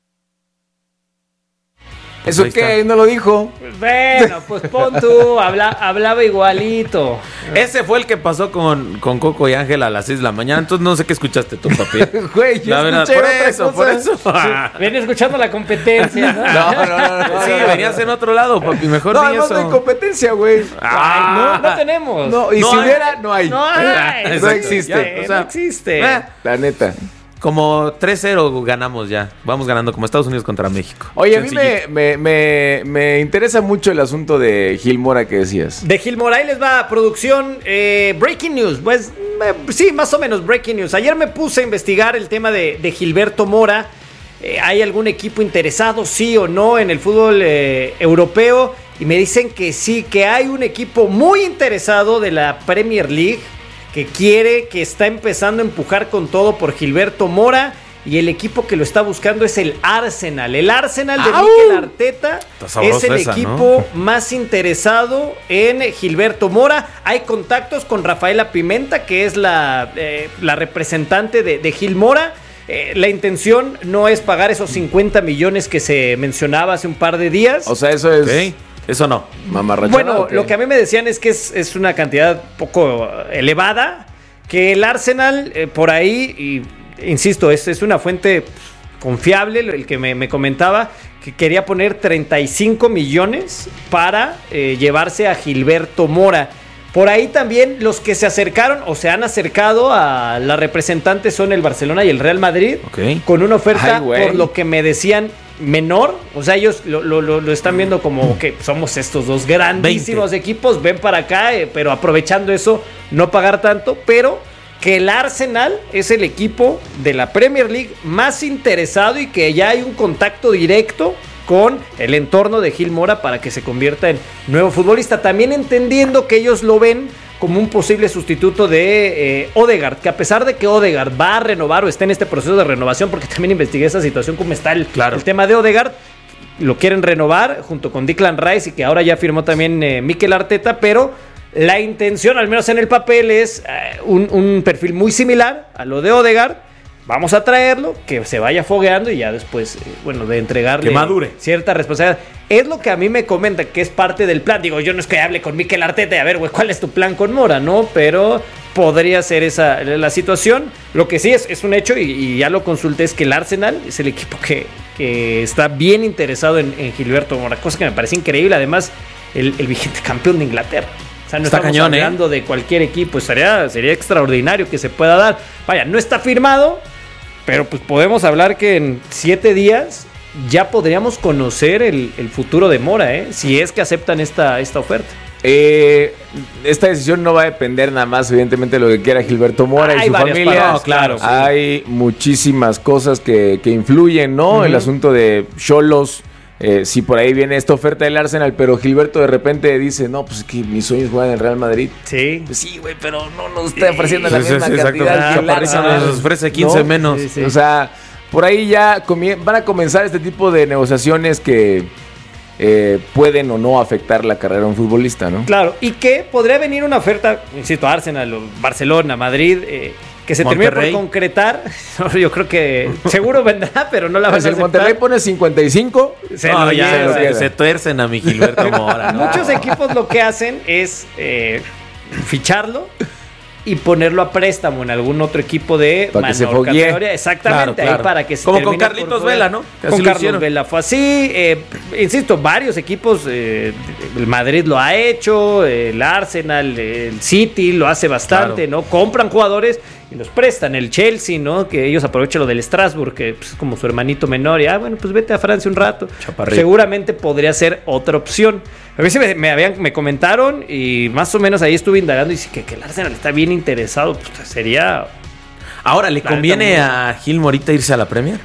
¿Eso qué? ¿No lo dijo? Bueno, pues pon tú, hablaba igualito. Ese fue el que pasó con Coco y Ángela a las 6 de la mañana. Entonces no sé qué escuchaste tú, papi. Güey, yo escuché por eso. Sí, venía escuchando la competencia, ¿no? No. Sí, venías en otro lado, papi. Mejor di eso. No hay competencia, güey. No tenemos. No, y si hubiera, no hay. No existe. No existe. La neta. Como 3-0 ganamos ya. Vamos ganando como Estados Unidos contra México. Oye, sencillito. A mí me interesa mucho el asunto de Gil Mora que decías. De Gil Mora, ahí les va, producción. Breaking news. Pues sí, más o menos breaking news. Ayer me puse a investigar el tema de Gilberto Mora. ¿Hay algún equipo interesado, sí o no, en el fútbol europeo? Y me dicen que sí, que hay un equipo muy interesado de la Premier League que está empezando a empujar con todo por Gilberto Mora y el equipo que lo está buscando es el Arsenal. El Arsenal de Mikel Arteta es el equipo más interesado en Gilberto Mora. Hay contactos con Rafaela Pimenta, que es la representante de Gil Mora. La intención no es pagar esos 50 millones que se mencionaba hace un par de días. O sea, eso es... Okay. Eso no. Mamarrachada. Bueno, lo que a mí me decían es que es una cantidad poco elevada, que el Arsenal por ahí, y, insisto, es una fuente confiable, el que me comentaba, que quería poner 35 millones para llevarse a Gilberto Mora. Por ahí también los que se acercaron o se han acercado a la representante son el Barcelona y el Real Madrid, con una oferta, por lo que me decían, menor. O sea, ellos lo están viendo como que somos estos dos grandísimos equipos, ven para acá, pero aprovechando eso, no pagar tanto, pero que el Arsenal es el equipo de la Premier League más interesado y que ya hay un contacto directo con el entorno de Gil Mora para que se convierta en nuevo futbolista, también entendiendo que ellos lo ven como un posible sustituto de Odegaard, que a pesar de que Odegaard va a renovar o está en este proceso de renovación, porque también investigué esa situación, cómo está el tema de Odegaard, lo quieren renovar junto con Declan Rice y que ahora ya firmó también Mikel Arteta, pero la intención, al menos en el papel, es un perfil muy similar a lo de Odegaard. Vamos a traerlo, que se vaya fogueando y ya después, de entregarle que madure cierta responsabilidad. Es lo que a mí me comenta que es parte del plan. Digo, yo no es que hable con Mikel Arteta y a ver, güey, ¿cuál es tu plan con Mora? No, pero podría ser esa la situación. Lo que sí es un hecho, y ya lo consulté, es que el Arsenal es el equipo que está bien interesado en Gilberto Mora, cosa que me parece increíble. Además, el vigente campeón de Inglaterra. O sea, no está estamos hablando de cualquier equipo. Sería extraordinario que se pueda dar. Vaya, no está firmado, pero pues podemos hablar que en 7 días ya podríamos conocer el futuro de Mora, si es que aceptan esta oferta. Esta decisión no va a depender nada más, evidentemente, de lo que quiera Gilberto Mora y su familia. No, claro, sí. Hay muchísimas cosas que influyen, ¿no? Uh-huh. El asunto de Xolos. Si por ahí viene esta oferta del Arsenal, pero Gilberto de repente dice, no, pues es que mis sueños juegan en el Real Madrid. Sí. Pues sí, güey, pero no nos está ofreciendo la misma cantidad que el Arsenal. Nos ofrece 15 menos. Sí. O sea, por ahí ya van a comenzar este tipo de negociaciones que pueden o no afectar la carrera de un futbolista, ¿no? Claro, y que podría venir una oferta, insisto, Arsenal, Barcelona, Madrid, que se termine por concretar. Yo creo que seguro vendrá, pero no la van a aceptar. Si el Monterrey pone 55, se tuercen a mi Gilberto Mora. ¿no? Muchos equipos lo que hacen es ficharlo y ponerlo a préstamo en algún otro equipo de menor categoría. Exactamente, claro. Ahí para que se como con Carlitos Vela, ¿no? Con Carlos Vela fue así. Insisto, varios equipos, el Madrid lo ha hecho, el Arsenal, el City lo hace bastante, ¿no? Compran jugadores y los prestan. El Chelsea, ¿no? Que ellos aprovechan lo del Strasbourg, que es pues, como su hermanito menor. Y pues vete a Francia un rato. Chaparrito. Seguramente podría ser otra opción. A veces me comentaron y más o menos ahí estuve indagando y dice que el Arsenal está bien interesado. Pues sería... Ahora, ¿le conviene a Gil Morita irse a la Premier?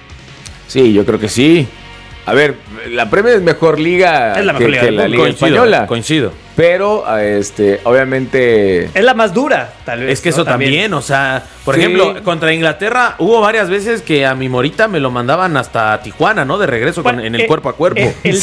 Sí, yo creo que sí. A ver, la Premier es mejor liga que la Liga Española. Coincido. Pero, obviamente... Es la más dura, tal vez. Es que eso también, o sea... Por ejemplo, contra Inglaterra hubo varias veces que a mi Morita me lo mandaban hasta Tijuana, ¿no? De regreso en el cuerpo a cuerpo. El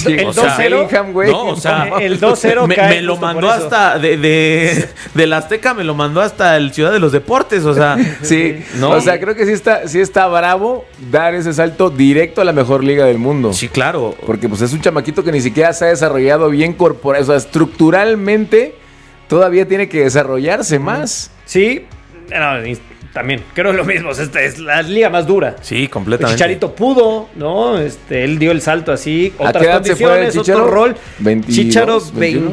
2-0, no, o sea, el 2-0 me lo mandó hasta... De la Azteca me lo mandó hasta el Ciudad de los Deportes, o sea... Sí, ¿no? O sea, creo que sí está bravo dar ese salto directo a la mejor liga del mundo. Sí, claro. Porque pues es un chamaquito que ni siquiera se ha desarrollado bien corporal, o sea, estructuralmente todavía tiene que desarrollarse más. Sí, también creo lo mismo, esta es la liga más dura. Sí, completamente. Chicharito pudo, ¿no? Él dio el salto así, otras condiciones, otro rol. 22, Chicharo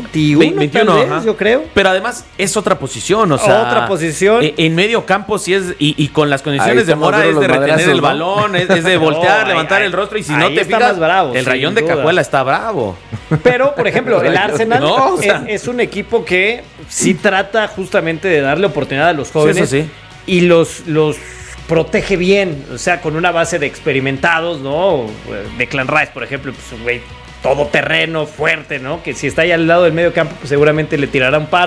21 tal vez, yo creo. Pero además es otra posición, o sea, otra posición. En medio campo sí es y con las condiciones de Mora es de retener el balón, es de voltear, levantar el rostro y si no te fijas, bravo, el Rayón de Cajuela está bravo. Pero, por ejemplo, el Arsenal es un equipo que sí trata justamente de darle oportunidad a los jóvenes. Sí, eso sí. Y los protege bien, o sea, con una base de experimentados, ¿no? Declan Rice, por ejemplo, pues, güey, todoterreno, fuerte, ¿no? Que si está ahí al lado del medio campo, pues seguramente le tirará un paro.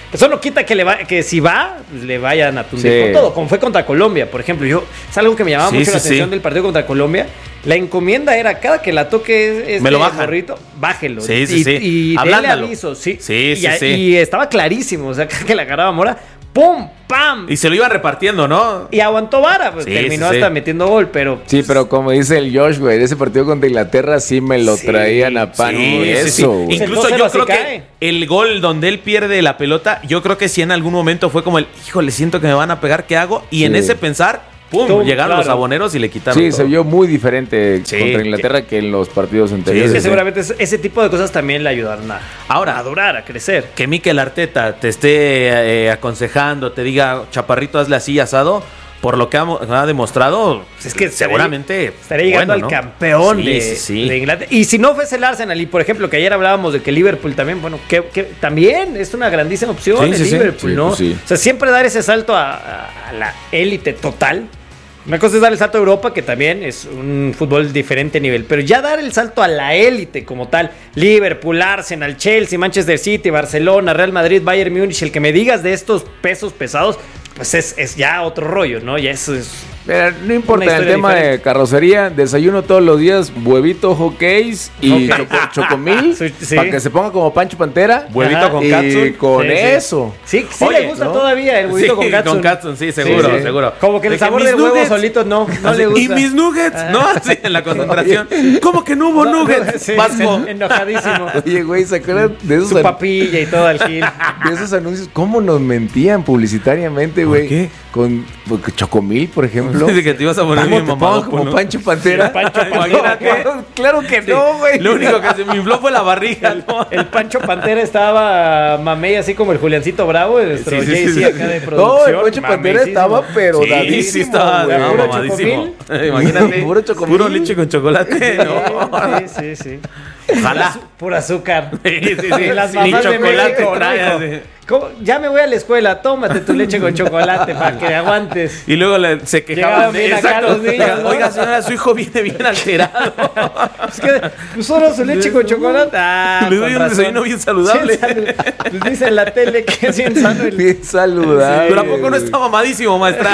Eso no quita que si va, le vayan a tundir Sí. con todo, como fue contra Colombia, por ejemplo. Es algo que me llamaba mucho la atención del partido contra Colombia. La encomienda era cada que la toque me lo bajan. gorrito, bájelo. Sí, Y denle Ablándalo. aviso, sí. Sí, sí, sí. Y estaba clarísimo, o sea, cada que la agarraba Mora, ¡pum! ¡Pam! Y se lo iban repartiendo, ¿no? Y aguantó vara, pues Sí, terminó sí, hasta sí. metiendo gol, pero... Sí, pero como dice el Josh, güey, de ese partido contra Inglaterra sí me lo traían a pan. Eso, güey. Incluso yo creo que el gol donde él pierde la pelota, yo creo que sí en algún momento fue como el, híjole, siento que me van a pegar, ¿qué hago? Y en ese pensar, ¡pum! Llegaron los aboneros y le quitaron Sí, todo. se vio muy diferente contra Inglaterra que en los partidos anteriores. Es que seguramente ese tipo de cosas también le ayudaron a durar, a crecer. Que Mikel Arteta te esté aconsejando, te diga, chaparrito, hazle así asado, por lo que ha demostrado, Es que seguramente estaría llegando bueno, al ¿no? campeón Sí. de Inglaterra. Y si no fuese el Arsenal, y por ejemplo, que ayer hablábamos de que Liverpool también, bueno, que también es una grandísima opción Sí, el sí, sí. Liverpool, Sí, ¿no? pues sí. O sea, siempre dar ese salto a la élite total. Una cosa es dar el salto a Europa, que también es un fútbol diferente nivel, pero ya dar el salto a la élite como tal, Liverpool, Arsenal, Chelsea, Manchester City, Barcelona, Real Madrid, Bayern Múnich, el que me digas de estos pesos pesados, pues es ya otro rollo, ¿no? Ya eso es... Mira, no importa Una el historia tema diferente. de carrocería, desayuno todos los días, huevito, hotcakes y chocomil, Sí. para que se ponga como Pancho Pantera. Huevito con y catsup. con Sí, sí. eso. Sí Oye, le gusta ¿no? todavía el huevito Sí, con catsup. con catsup, sí, seguro, Sí. seguro. Como que el De que sabor mis del huevo nuggets- solito no Así, le gusta. Y mis nuggets, ¿no? Así en la concentración. ¿Cómo que no hubo nuggets? Sí, Vasco. enojadísimo. Oye, güey, ¿se acuerdan de esos, Su papilla y todo al gil. de esos anuncios? ¿Cómo nos mentían publicitariamente, güey? qué? Con chocomil, por ejemplo. Dice que te ibas a poner ¿Cómo bien te mamado, pongo como ¿no? Pancho Pantera? Sí, Pancho Pantera. Imagínate. No, claro que no, güey. Lo único que se me infló fue la barriga, ¿no? El Pancho Pantera estaba mamey así como el Juliancito Bravo de nuestro Sí, sí, Jay-Z sí. acá de No, producción. el Pancho Pantera Mameísimo. estaba, pero Sí, dadísimo, sí estaba güey. ¿Puro mamadísimo. Imagínate. Puro chocomil. Puro leche con chocolate. No. Sí. Ojalá. Puro azúcar. Sí. Las Ni mamás de chocolate México, trae, ¿no? así. ¿Cómo? Ya me voy a la escuela, tómate tu leche con chocolate para que aguantes. Y luego se quejaban Llegaban bien acá los niños, ¿no? Oiga, señora, su hijo viene bien alterado. Es que pues solo su leche con chocolate. Ah, Le doy con un desayuno razón. bien saludable. Pues dice en la tele que es bien sano el... Bien saludable. Pero ¿a poco no está mamadísimo, maestra?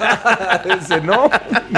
Dice, no.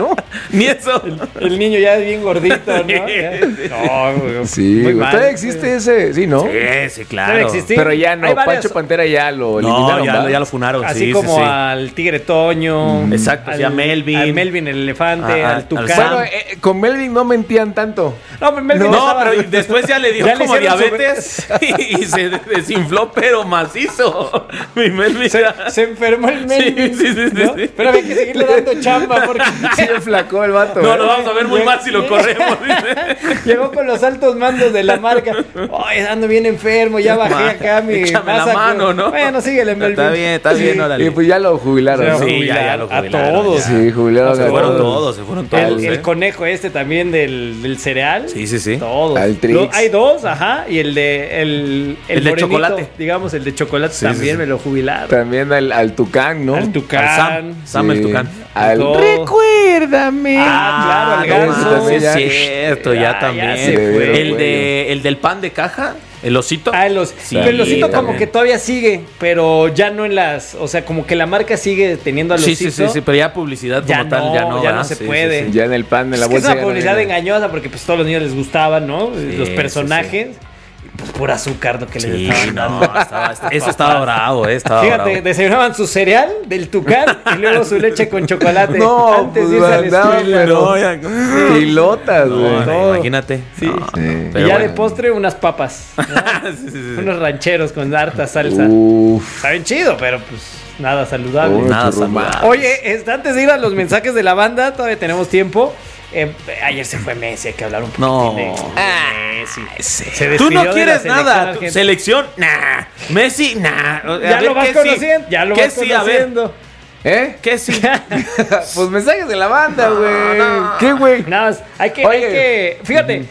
Ni eso. El niño ya es bien gordito, ¿no? Ya. No, güey. Sí, Muy güey. mal. Todavía existe ese, sí, ¿no? Sí, claro. Debe existir. Pero ya no, Hay varias- Pancho Pantera ya lo No, eliminaron. ¿verdad? ya lo funaron. Así sí, como sí. al Tigre Toño. Exacto, sí, a Melvin. Al Melvin el elefante, Ah, al Tucán. Bueno, con Melvin no mentían tanto. no, Melvin No, estaba- pero después ya le dio Ya le como hicieron diabetes y se desinfló, pero macizo. Mi Melvin se enfermó el Melvin. Sí, ¿no? sí. Pero había que seguirle dando chamba porque Sí, flacó el vato. No, ¿eh? lo vamos a ver muy mal si lo corremos. llegó con los altos mandos de la marca. Ay, ando bien enfermo, ya bajé acá mi Échame la masa. mano, ¿no? Bueno, síguele, Melvin. Está bien, órale. Y pues ya lo jubilaron. ¿no? Sí, ya lo a jubilaron, todos. ya. Sí, jubilaron Se a fueron todos. todos, El conejo este también del cereal. Sí. Todos. Al Trix. Hay dos, ajá. Y el de El de morenito, chocolate. Digamos, el de chocolate Sí, también sí. me lo jubilaron. También al Tucán, ¿no? Al Tucán. Sam el Tucán. Al Todo. Recuérdame. Ah, claro, al no, ganso. sí, es ya. cierto, ya Ya también. se fue. El del pan de caja, el osito. Ah, pero el osito como también. que todavía sigue, pero ya no en las... O sea, como que la marca sigue teniendo al Sí, osito. sí, pero ya publicidad Ya como tal, ya no. ya ¿verdad? no se Sí, puede. sí, sí. Ya en el pan, en la Es que es bolsa. una ya no publicidad viene. engañosa porque pues todos los niños les gustaban, ¿no? Los sí, personajes. Y, pues por azúcar lo que les Sí, estaban no, dando. eso estaba bravo, estaba Fíjate, bravo. desayunaban su cereal del Tucán y luego su leche con chocolate. No, antes de pues irse a la andaban, escuela. pero- No, ya- Pilotas, No, güey. todo. imagínate. Sí. No, Sí. Y pero ya bueno. de postre unas papas. ¿no? Sí. Unos rancheros con harta salsa. Uf. Saben chido, pero pues nada saludable. Uy, Nada churrumán. saludable. Oye, antes de ir a los mensajes de la banda, todavía tenemos tiempo. Ayer se fue Messi, hay que hablar un poquito No. de Messi. Se Tú despidió no de la quieres selección nada. argentina. Selección, nah. Messi, nah. A Ya ver, lo vas ¿qué conociendo, sí? ya lo ¿Qué vas sí? A ver, conociendo. ¿Eh? ¿qué sí? Pues mensajes de la banda, güey. no. ¿Qué, güey? Nada más, hay que, Oye. fíjate,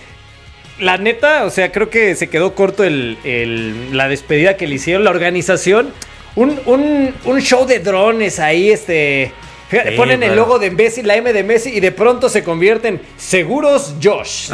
la neta, o sea, creo que se quedó corto la despedida que le hicieron, la organización, un show de drones ahí, Fíjate, ponen el logo de Messi, la M de Messi, y de pronto se convierte en Seguros Josh.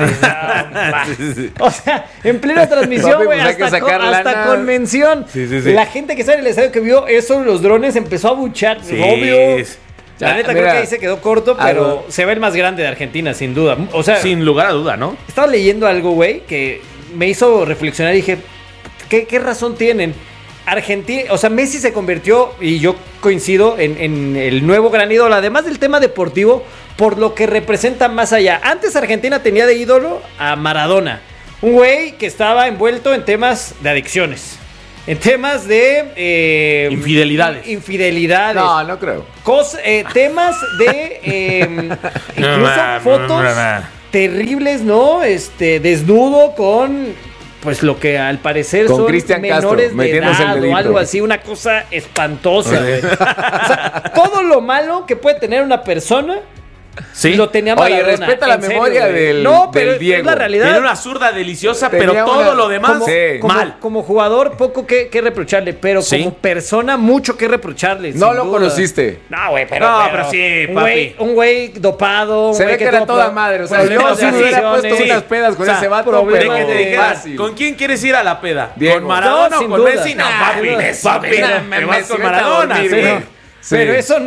O sea, en plena transmisión, güey, pues hasta convención. Sí. La gente que está en el estadio que vio eso, los drones, empezó a buchar. Sí. Obvio. La neta, mira, creo que ahí se quedó corto, pero se ve el más grande de Argentina, sin duda. O sea, sin lugar a duda, ¿no? Estaba leyendo algo, güey, que me hizo reflexionar y dije, ¿qué razón tienen? Argentina, o sea, Messi se convirtió, y yo coincido, en el nuevo gran ídolo, además del tema deportivo, por lo que representa más allá. Antes Argentina tenía de ídolo a Maradona, un güey que estaba envuelto en temas de adicciones, en temas de... Infidelidades. No creo. Temas de... incluso fotos terribles, ¿no? Desnudo con... Pues lo que al parecer con son Cristian menores Castro, de edad o algo así, una cosa espantosa, güey. O sea, todo lo malo que puede tener una persona, lo tenía Maradona. Oye, respeta la memoria del Diego. Es la realidad. Tiene una zurda deliciosa, pero todo lo demás mal. Como jugador, poco que reprocharle, pero como persona, mucho que reprocharle. No lo conociste. No, güey, pero sí, papi. Un güey dopado. Se ve que era toda madre. O sea, yo si me hubiera puesto unas pedas con ese vato, pero fácil. ¿Con quién quieres ir a la peda? Diego. ¿Con Maradona o con Messi? No, papi. Me vas con Maradona. Pero eso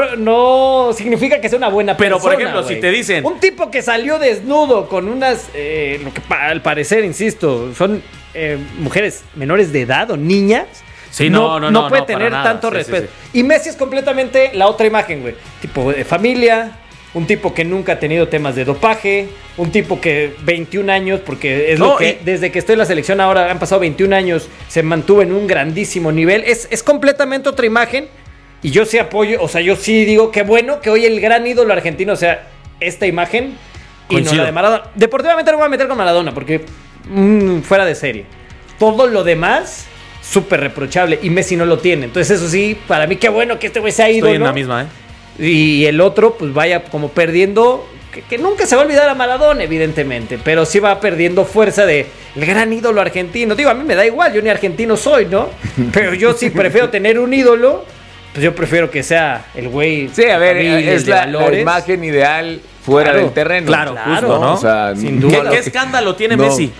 no significa que sea una buena persona. Pero, por ejemplo, si te dicen... Un tipo que salió desnudo con unas... lo que al parecer, insisto, son mujeres menores de edad o niñas... Sí, no puede tener tanto respeto. Sí. Y Messi es completamente la otra imagen, güey. Tipo de familia, un tipo que nunca ha tenido temas de dopaje, un tipo que 21 años, porque es lo que desde que estoy en la selección ahora han pasado 21 años, se mantuvo en un grandísimo nivel. Es completamente otra imagen. Y yo sí apoyo, o sea, yo sí digo que bueno que hoy el gran ídolo argentino sea esta imagen y no la de Maradona. Deportivamente no voy a meter con Maradona porque fuera de serie. Todo lo demás, súper reprochable, y Messi no lo tiene. Entonces eso sí, para mí qué bueno que este güey sea ídolo. Estoy en la misma, Y el otro pues vaya como perdiendo, que nunca se va a olvidar a Maradona, evidentemente, pero sí va perdiendo fuerza de el gran ídolo argentino. Digo, a mí me da igual, yo ni argentino soy, ¿no? Pero yo sí prefiero tener un ídolo. Pues yo prefiero que sea el güey. Sí, a ver, es la imagen ideal fuera del terreno. Claro, justo, ¿no? O sea, sin duda. ¿Qué escándalo tiene Messi?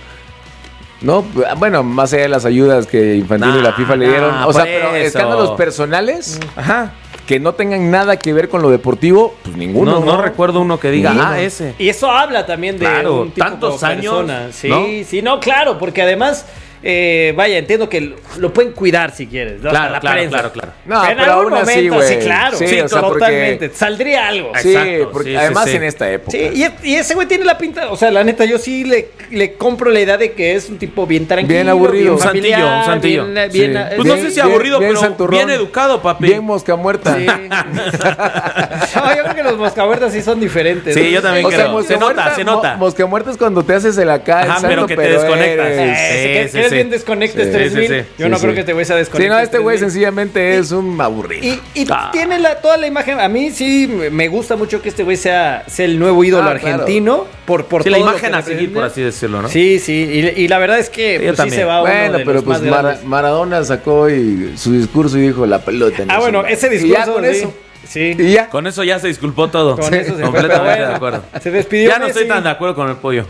No, bueno, más allá de las ayudas que Infantino y la FIFA le dieron. O sea, pero escándalos personales. Ajá. Que no tengan nada que ver con lo deportivo, pues ninguno. No recuerdo uno que diga, ese. Y eso habla también de un tipo tantos años. Sí, claro, porque además... vaya, entiendo que lo pueden cuidar si quieres, ¿no? Claro. No, en pero algún aún así, momento, güey. sí, claro. Sí, o sea, totalmente. Saldría algo. Sí, porque además en esta época. Sí, y ese güey tiene la pinta, o sea, la neta, yo sí le compro la idea de que es un tipo bien tranquilo. Bien aburrido. Un santillo. Bien, pues no sé si aburrido, bien pero santurrón, bien educado, papi. Bien mosca muerta. Sí. No, yo creo que los moscahuertas sí son diferentes. Sí, yo también creo. Se nota. Mosca muerta es cuando te haces el acá, ajá, pero que te desconectas. Eres bien desconectes. 3000. Yo no creo que este güey sea desconectado. Sí, no, este güey sencillamente es un aburrido. Y tiene toda la imagen. A mí sí me gusta mucho que este güey sea el nuevo ídolo argentino. Por sí, todo la imagen a seguir, por así decirlo, ¿no? Sí. Y la verdad es que pues, sí se va bueno, uno de pero los pues más Maradona sacó su discurso y dijo la pelota. Bueno, ese discurso. Y ya con eso. Sí. Y ya. Con eso ya se disculpó todo. Con eso se completamente de acuerdo. Se despidió. Ya no estoy tan de acuerdo con el pollo.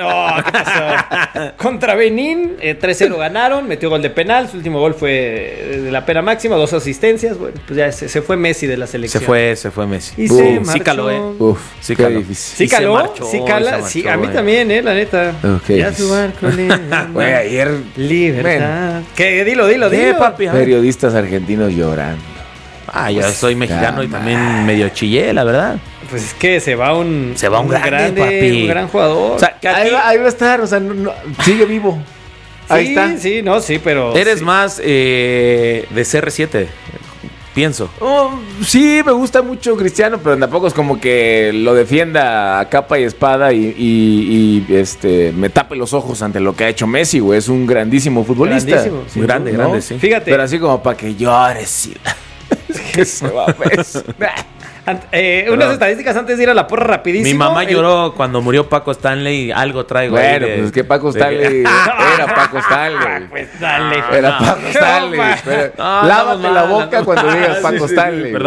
Contra Benín, 3-0 ganaron, metió gol de penal, su último gol fue de la pena máxima, 2 asistencias. Bueno, pues ya se fue Messi de la selección. Se fue Messi. Y se marchó. Sí caló, sí caló. Sí caló, sí cala, sí, a mí también, la neta. Ya su barco güey, ayer libertad. ¿Qué? Dilo, papi. Periodistas argentinos llorando. Yo soy mexicano y también medio chillé, la verdad. Pues es que se va un grande, papi. Un gran jugador. O sea, que ahí va a estar, o sea, sigue vivo. Ahí está. Sí, pero... Eres más de CR7, pienso. Sí, me gusta mucho Cristiano, pero tampoco es como que lo defienda a capa y espada y me tape los ojos ante lo que ha hecho Messi, güey. Es un grandísimo futbolista. Grandísimo. Sí, grande, sí. Fíjate. Pero así como para que llores, sí. Que se va pues. Unas estadísticas antes de ir a la porra rapidísimo. Mi mamá lloró cuando murió Paco Stanley. Algo traigo. Bueno, pues es que Paco Stanley era Paco Stanley. Era Paco Stanley. Lávate la boca cuando digas Paco Stanley. Perdón.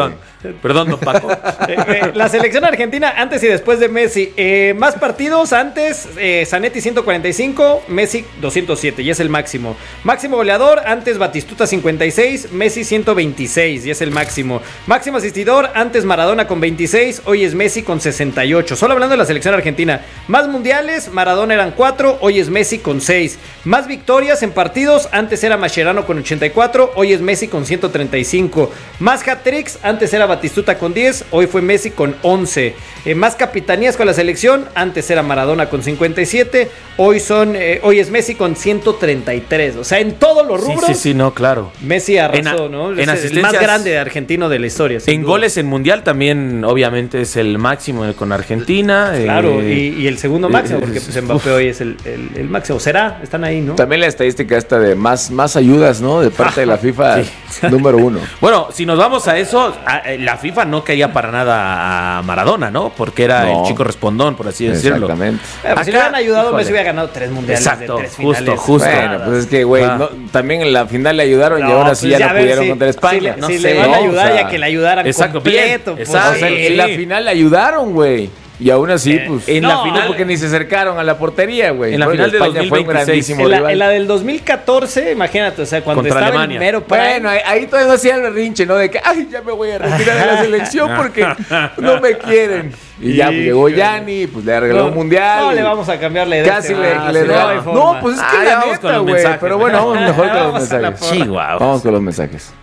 Perdón, don Paco. La selección argentina antes y después de Messi. Más partidos antes, Zanetti 145, Messi 207, y es el máximo. Máximo goleador, antes Batistuta 56, Messi 126, y es el máximo. Máximo asistidor, antes Maradona con 26, hoy es Messi con 68. Solo hablando de la selección argentina. Más mundiales, Maradona eran 4, hoy es Messi con 6. Más victorias en partidos, antes era Mascherano con 84, hoy es Messi con 135. Más hat-tricks, antes era Batistuta con 10, hoy fue Messi con 11. Más capitanías con la selección, antes era Maradona con 57, hoy es Messi con 133. O sea, en todos los rubros. Sí, no, claro. Messi arrasó, ¿no? En es el más grande argentino de la historia. En goles en mundial también, obviamente, es el máximo con Argentina. Claro, y el segundo máximo, porque pues Mbappé hoy es el máximo. Están ahí, ¿no? También la estadística esta de más ayudas, ¿no? De parte de la FIFA, número 1. Bueno, si nos vamos a eso, la FIFA no quería para nada a Maradona, ¿no? Porque era el chico respondón, por así decirlo. Exactamente. Pues si le hubieran ayudado, Messi hubiera ganado 3 mundiales. Exacto, de 3 finales. justo. Bueno, pues es que, güey, también en la final le ayudaron y ahora sí pues ya no pudieron contra España. Si le van a ayudar, ya que le ayudaran completo. Bien, pues, o sea, en la final le ayudaron, güey. Y aún así, pues, en la final, porque ni se acercaron a la portería, güey. En la final de España 2026. fue un grandísimo en la del 2014, imagínate, o sea, cuando contra estaba Alemania. en mero bueno, ahí todavía no hacía el berrinche, ¿no? De que, ay, ya me voy a retirar de la selección porque no me quieren. Y ya pues, llegó Gianni, pues le arregló un mundial. No le vamos a cambiar la idea. Casi le no, pues es que la neta, güey. Pero bueno, vamos mejor con los mensajes. Chihuahua. Vamos con los mensajes.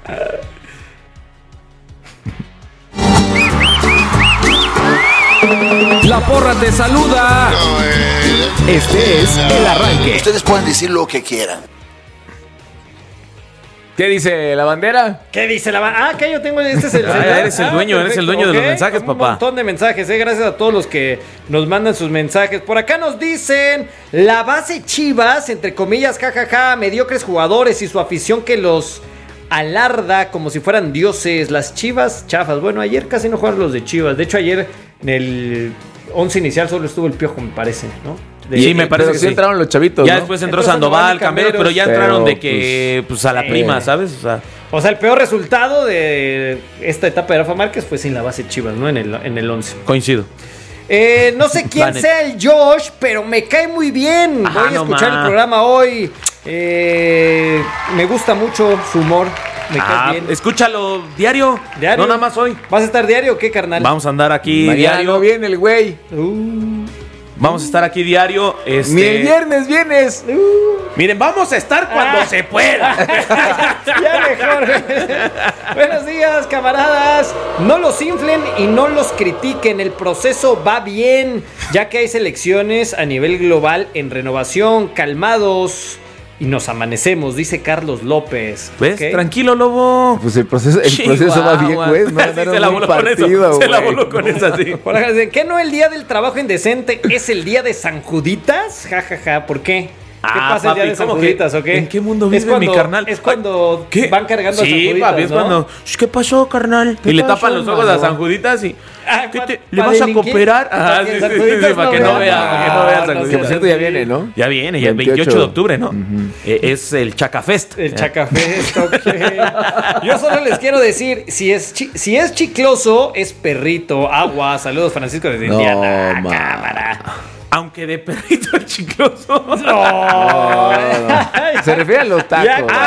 La porra te saluda. Este es El Arranque. Ustedes pueden decir lo que quieran. ¿Qué dice la bandera? ¿Qué dice la bandera? Que yo tengo. Este es el. Eres el dueño de los mensajes, papá. Un montón de mensajes, gracias a todos los que nos mandan sus mensajes. Por acá nos dicen: la base Chivas, entre comillas, jajaja, mediocres jugadores y su afición que los alarda como si fueran dioses. Las Chivas chafas. Bueno, ayer casi no jugaron los de Chivas. De hecho, ayer en el 11 inicial solo estuvo el Piojo, me parece, ¿no? Sí, me parece que sí entraron los chavitos, ya ¿no? Después entró Sandoval, Camberos, pero ya entraron de que, pues a la prima, ¿sabes? O sea, el peor resultado de esta etapa de Rafa Márquez fue sin la base Chivas, ¿no? En el 11. Coincido. No sé quién sea el Josh, pero me cae muy bien. Voy a escuchar el programa hoy. Me gusta mucho su humor. Me cae bien. Escúchalo diario. No nada más hoy. ¿Vas a estar diario o qué, carnal? Vamos a andar aquí mañana diario. No viene el güey. Vamos a estar aquí diario. Ni el viernes vienes. Miren, vamos a estar cuando se pueda. Ya mejor. Buenos días, camaradas. No los inflen y no los critiquen. El proceso va bien, ya que hay selecciones a nivel global en renovación. Calmados. Y nos amanecemos, dice Carlos López. ¿Ves? ¿Okay? Tranquilo, Lobo. Pues el proceso va bien, güey. No se la voló con eso. Se la voló con esa, sí. Por acá dicen, ¿qué no el día del trabajo indecente es el día de San Juditas? Ja, ja, ja. ¿Por qué? ¿Qué pasa el día de San Juditas o qué? ¿En qué mundo vive mi carnal? Es cuando van cargando a San Juditas, papi, es cuando... ¿Qué pasó, carnal? Y le tapan los ojos a San Juditas y... ¿Le vas a cooperar? Sí, para que no vea San Juditas. Que por cierto ya viene, ¿no? Ya viene, ya el 28 de octubre, ¿no? Es el Chacafest. El Chacafest, ok. Yo solo les quiero decir, si es chicloso, es perrito. Agua, saludos Francisco desde Indiana. Cámara. Aunque de perrito el chicloso. No. Se refiere a los tacos.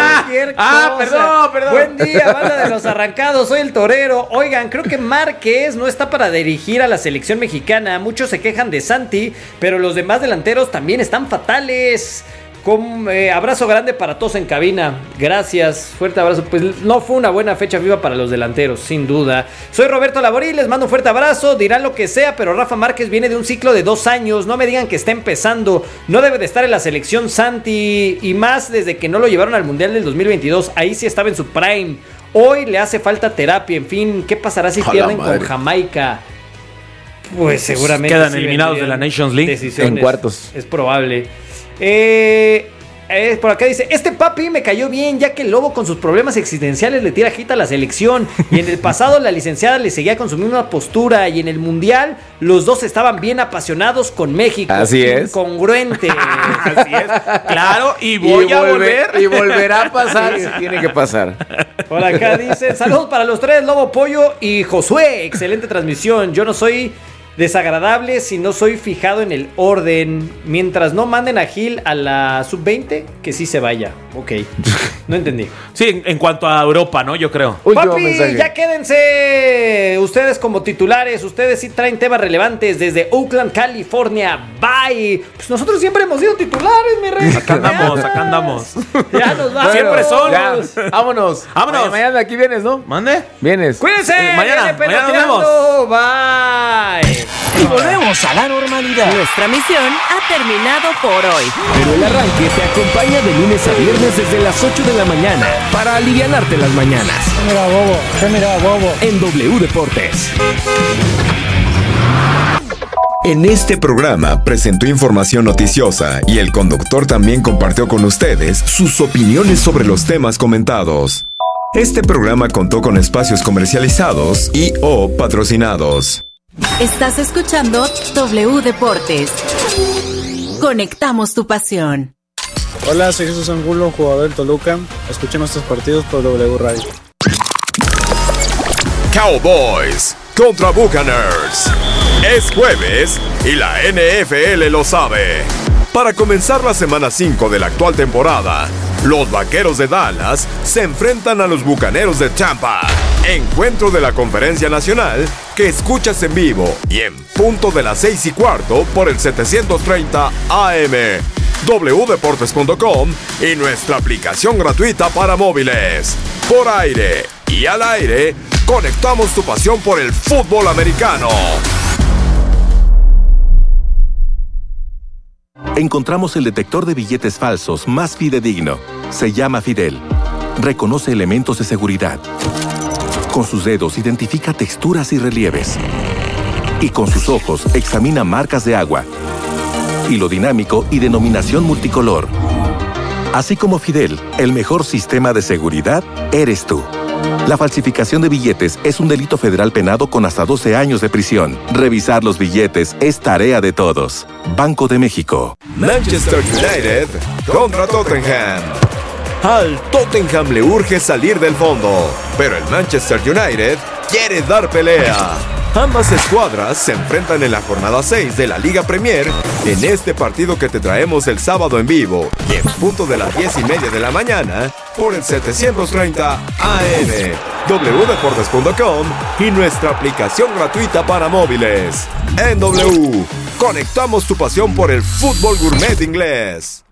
Perdón. Buen día, banda de los arrancados. Soy el torero. Oigan, creo que Márquez no está para dirigir a la selección mexicana. Muchos se quejan de Santi, pero los demás delanteros también están fatales. Abrazo grande para todos en cabina. Gracias, fuerte abrazo. Pues no fue una buena fecha viva para los delanteros, sin duda. Soy Roberto Laborí, les mando un fuerte abrazo. Dirán lo que sea, pero Rafa Márquez viene de un ciclo de 2 años. No me digan que está empezando. No debe de estar en la selección Santi. Y más desde que no lo llevaron al Mundial del 2022. Ahí sí estaba en su prime. Hoy le hace falta terapia. En fin, ¿qué pasará si pierden con Jamaica? Pues seguramente quedan eliminados de la Nations League en cuartos. Es probable. Por acá dice, este papi me cayó bien, ya que el Lobo con sus problemas existenciales le tira hijita a la selección. Y en el pasado la licenciada le seguía con su misma postura. Y en el mundial los dos estaban bien apasionados con México. Así es. Incongruente. Así es. Claro, y voy a volver. Y volverá a pasar si tiene que pasar. Por acá dice, saludos para los tres, Lobo, Pollo y Josué. Excelente transmisión. Yo no soy desagradable si no soy fijado en el orden. Mientras no manden a Gil a la sub-20, que sí se vaya. Ok, no entendí. Sí, en cuanto a Europa, ¿no? Yo creo. Último Papi, mensaje. ya quédense ustedes como titulares. Ustedes sí traen temas relevantes desde Oakland, California. Bye. Pues nosotros siempre hemos sido titulares, mi rey. Acá andamos. Ya nos vamos. Siempre son. Ya, vámonos. Mañana aquí vienes, ¿no? ¿Mande? Vienes. Cuídense. Mañana nos vemos. Bye. Y volvemos a la normalidad. Nuestra misión ha terminado por hoy. Pero el arranque te acompaña de lunes a viernes desde las 8 de la mañana para alivianarte las mañanas. Mira, bobo. En W Deportes. En este programa presentó información noticiosa y el conductor también compartió con ustedes sus opiniones sobre los temas comentados. Este programa contó con espacios comercializados y o patrocinados. Estás escuchando W Deportes. Conectamos tu pasión. Hola, soy Jesús Angulo, jugador del Toluca. Escuchen nuestros partidos por W Radio. Cowboys contra Buccaneers. Es jueves y la NFL lo sabe. Para comenzar la semana 5 de la actual temporada, los Vaqueros de Dallas se enfrentan a los Bucaneros de Tampa. Encuentro de la Conferencia Nacional que escuchas en vivo y en punto de las 6:15 por el 730 AM, wdeportes.com y nuestra aplicación gratuita para móviles. Por aire y al aire, conectamos tu pasión por el fútbol americano. Encontramos el detector de billetes falsos más fidedigno. Se llama Fidel. Reconoce elementos de seguridad. Con sus dedos identifica texturas y relieves. Y con sus ojos examina marcas de agua, hilo dinámico y denominación multicolor. Así como Fidel, el mejor sistema de seguridad eres tú. La falsificación de billetes es un delito federal penado con hasta 12 años de prisión. Revisar los billetes es tarea de todos. Banco de México. Manchester United contra Tottenham. Al Tottenham le urge salir del fondo, pero el Manchester United quiere dar pelea. Ambas escuadras se enfrentan en la jornada 6 de la Liga Premier en este partido que te traemos el sábado en vivo y en punto de las 10:30 de la mañana por el 730 AM, wdeportes.com y nuestra aplicación gratuita para móviles. En W, conectamos tu pasión por el fútbol gourmet inglés.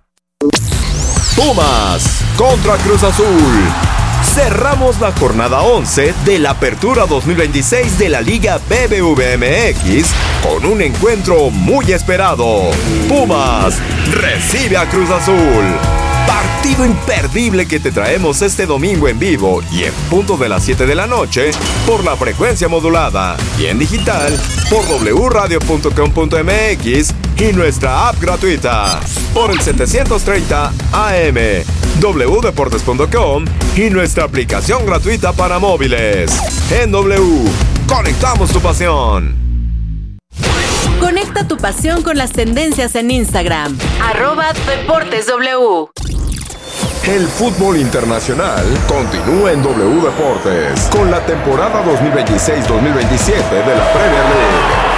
Pumas contra Cruz Azul. Cerramos la jornada 11 de la Apertura 2026 de la Liga BBVA-MX con un encuentro muy esperado. Pumas recibe a Cruz Azul. Partido imperdible que te traemos este domingo en vivo y en punto de las 7 de la noche por la frecuencia modulada y en digital por wradio.com.mx y nuestra app gratuita por el 730 AM, wdeportes.com y nuestra aplicación gratuita para móviles. En W, conectamos tu pasión. Conecta tu pasión con las tendencias en Instagram. @DeportesW. El fútbol internacional continúa en W Deportes con la temporada 2026-2027 de la Premier League.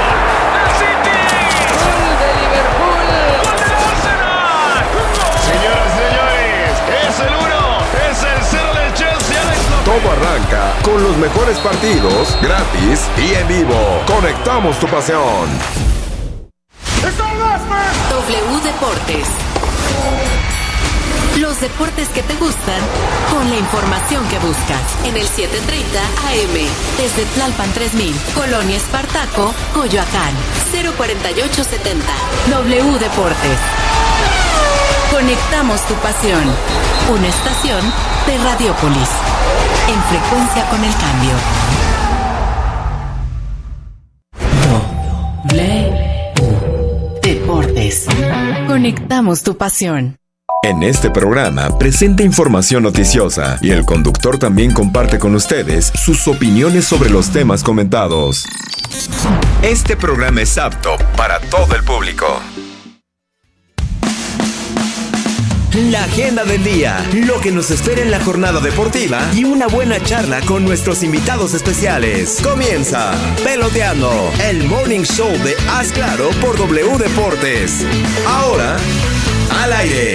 Todo arranca con los mejores partidos, gratis y en vivo. Conectamos tu pasión. W Deportes. Los deportes que te gustan con la información que buscas. En el 730 AM. Desde Tlalpan 3000, Colonia Espartaco, Coyoacán. 04870. W Deportes. Conectamos tu pasión. Una estación de Radiópolis. En frecuencia con el cambio. W Deportes. Conectamos tu pasión. En este programa presenta información noticiosa y el conductor también comparte con ustedes sus opiniones sobre los temas comentados. Este programa es apto para todo el público. La agenda del día, lo que nos espera en la jornada deportiva y una buena charla con nuestros invitados especiales. Comienza Peloteando, el morning show de Haz Claro por W Deportes. Ahora, al aire.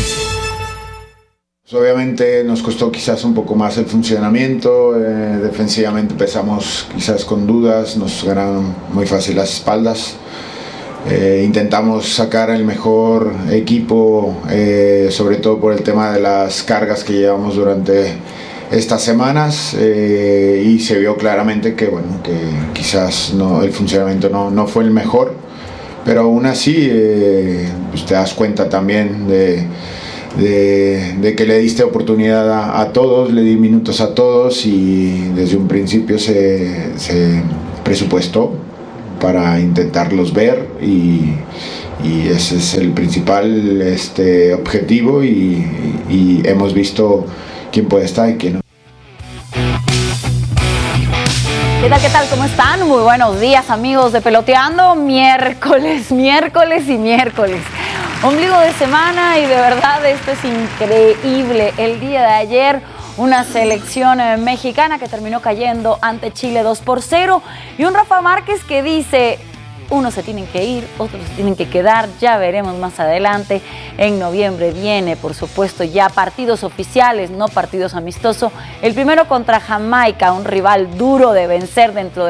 Obviamente nos costó quizás un poco más el funcionamiento, defensivamente empezamos quizás con dudas, nos ganaron muy fácil las espaldas. Intentamos sacar el mejor equipo, sobre todo por el tema de las cargas que llevamos durante estas semanas, y se vio claramente que, bueno, que quizás el funcionamiento no fue el mejor, pero aún así pues te das cuenta también de que le diste oportunidad a todos, le di minutos a todos y desde un principio se presupuestó para intentarlos ver y ese es el principal objetivo y hemos visto quién puede estar y quién no. ¿Qué tal? ¿Cómo están? Muy buenos días, amigos de Peloteando. Miércoles. Ombligo de semana y de verdad esto es increíble. El día de ayer una selección mexicana que terminó cayendo ante Chile 2-0 y un Rafa Márquez que dice: unos se tienen que ir, otros se tienen que quedar, ya veremos más adelante. En noviembre viene, por supuesto, ya partidos oficiales, no partidos amistosos. El primero contra Jamaica, un rival duro de vencer dentro de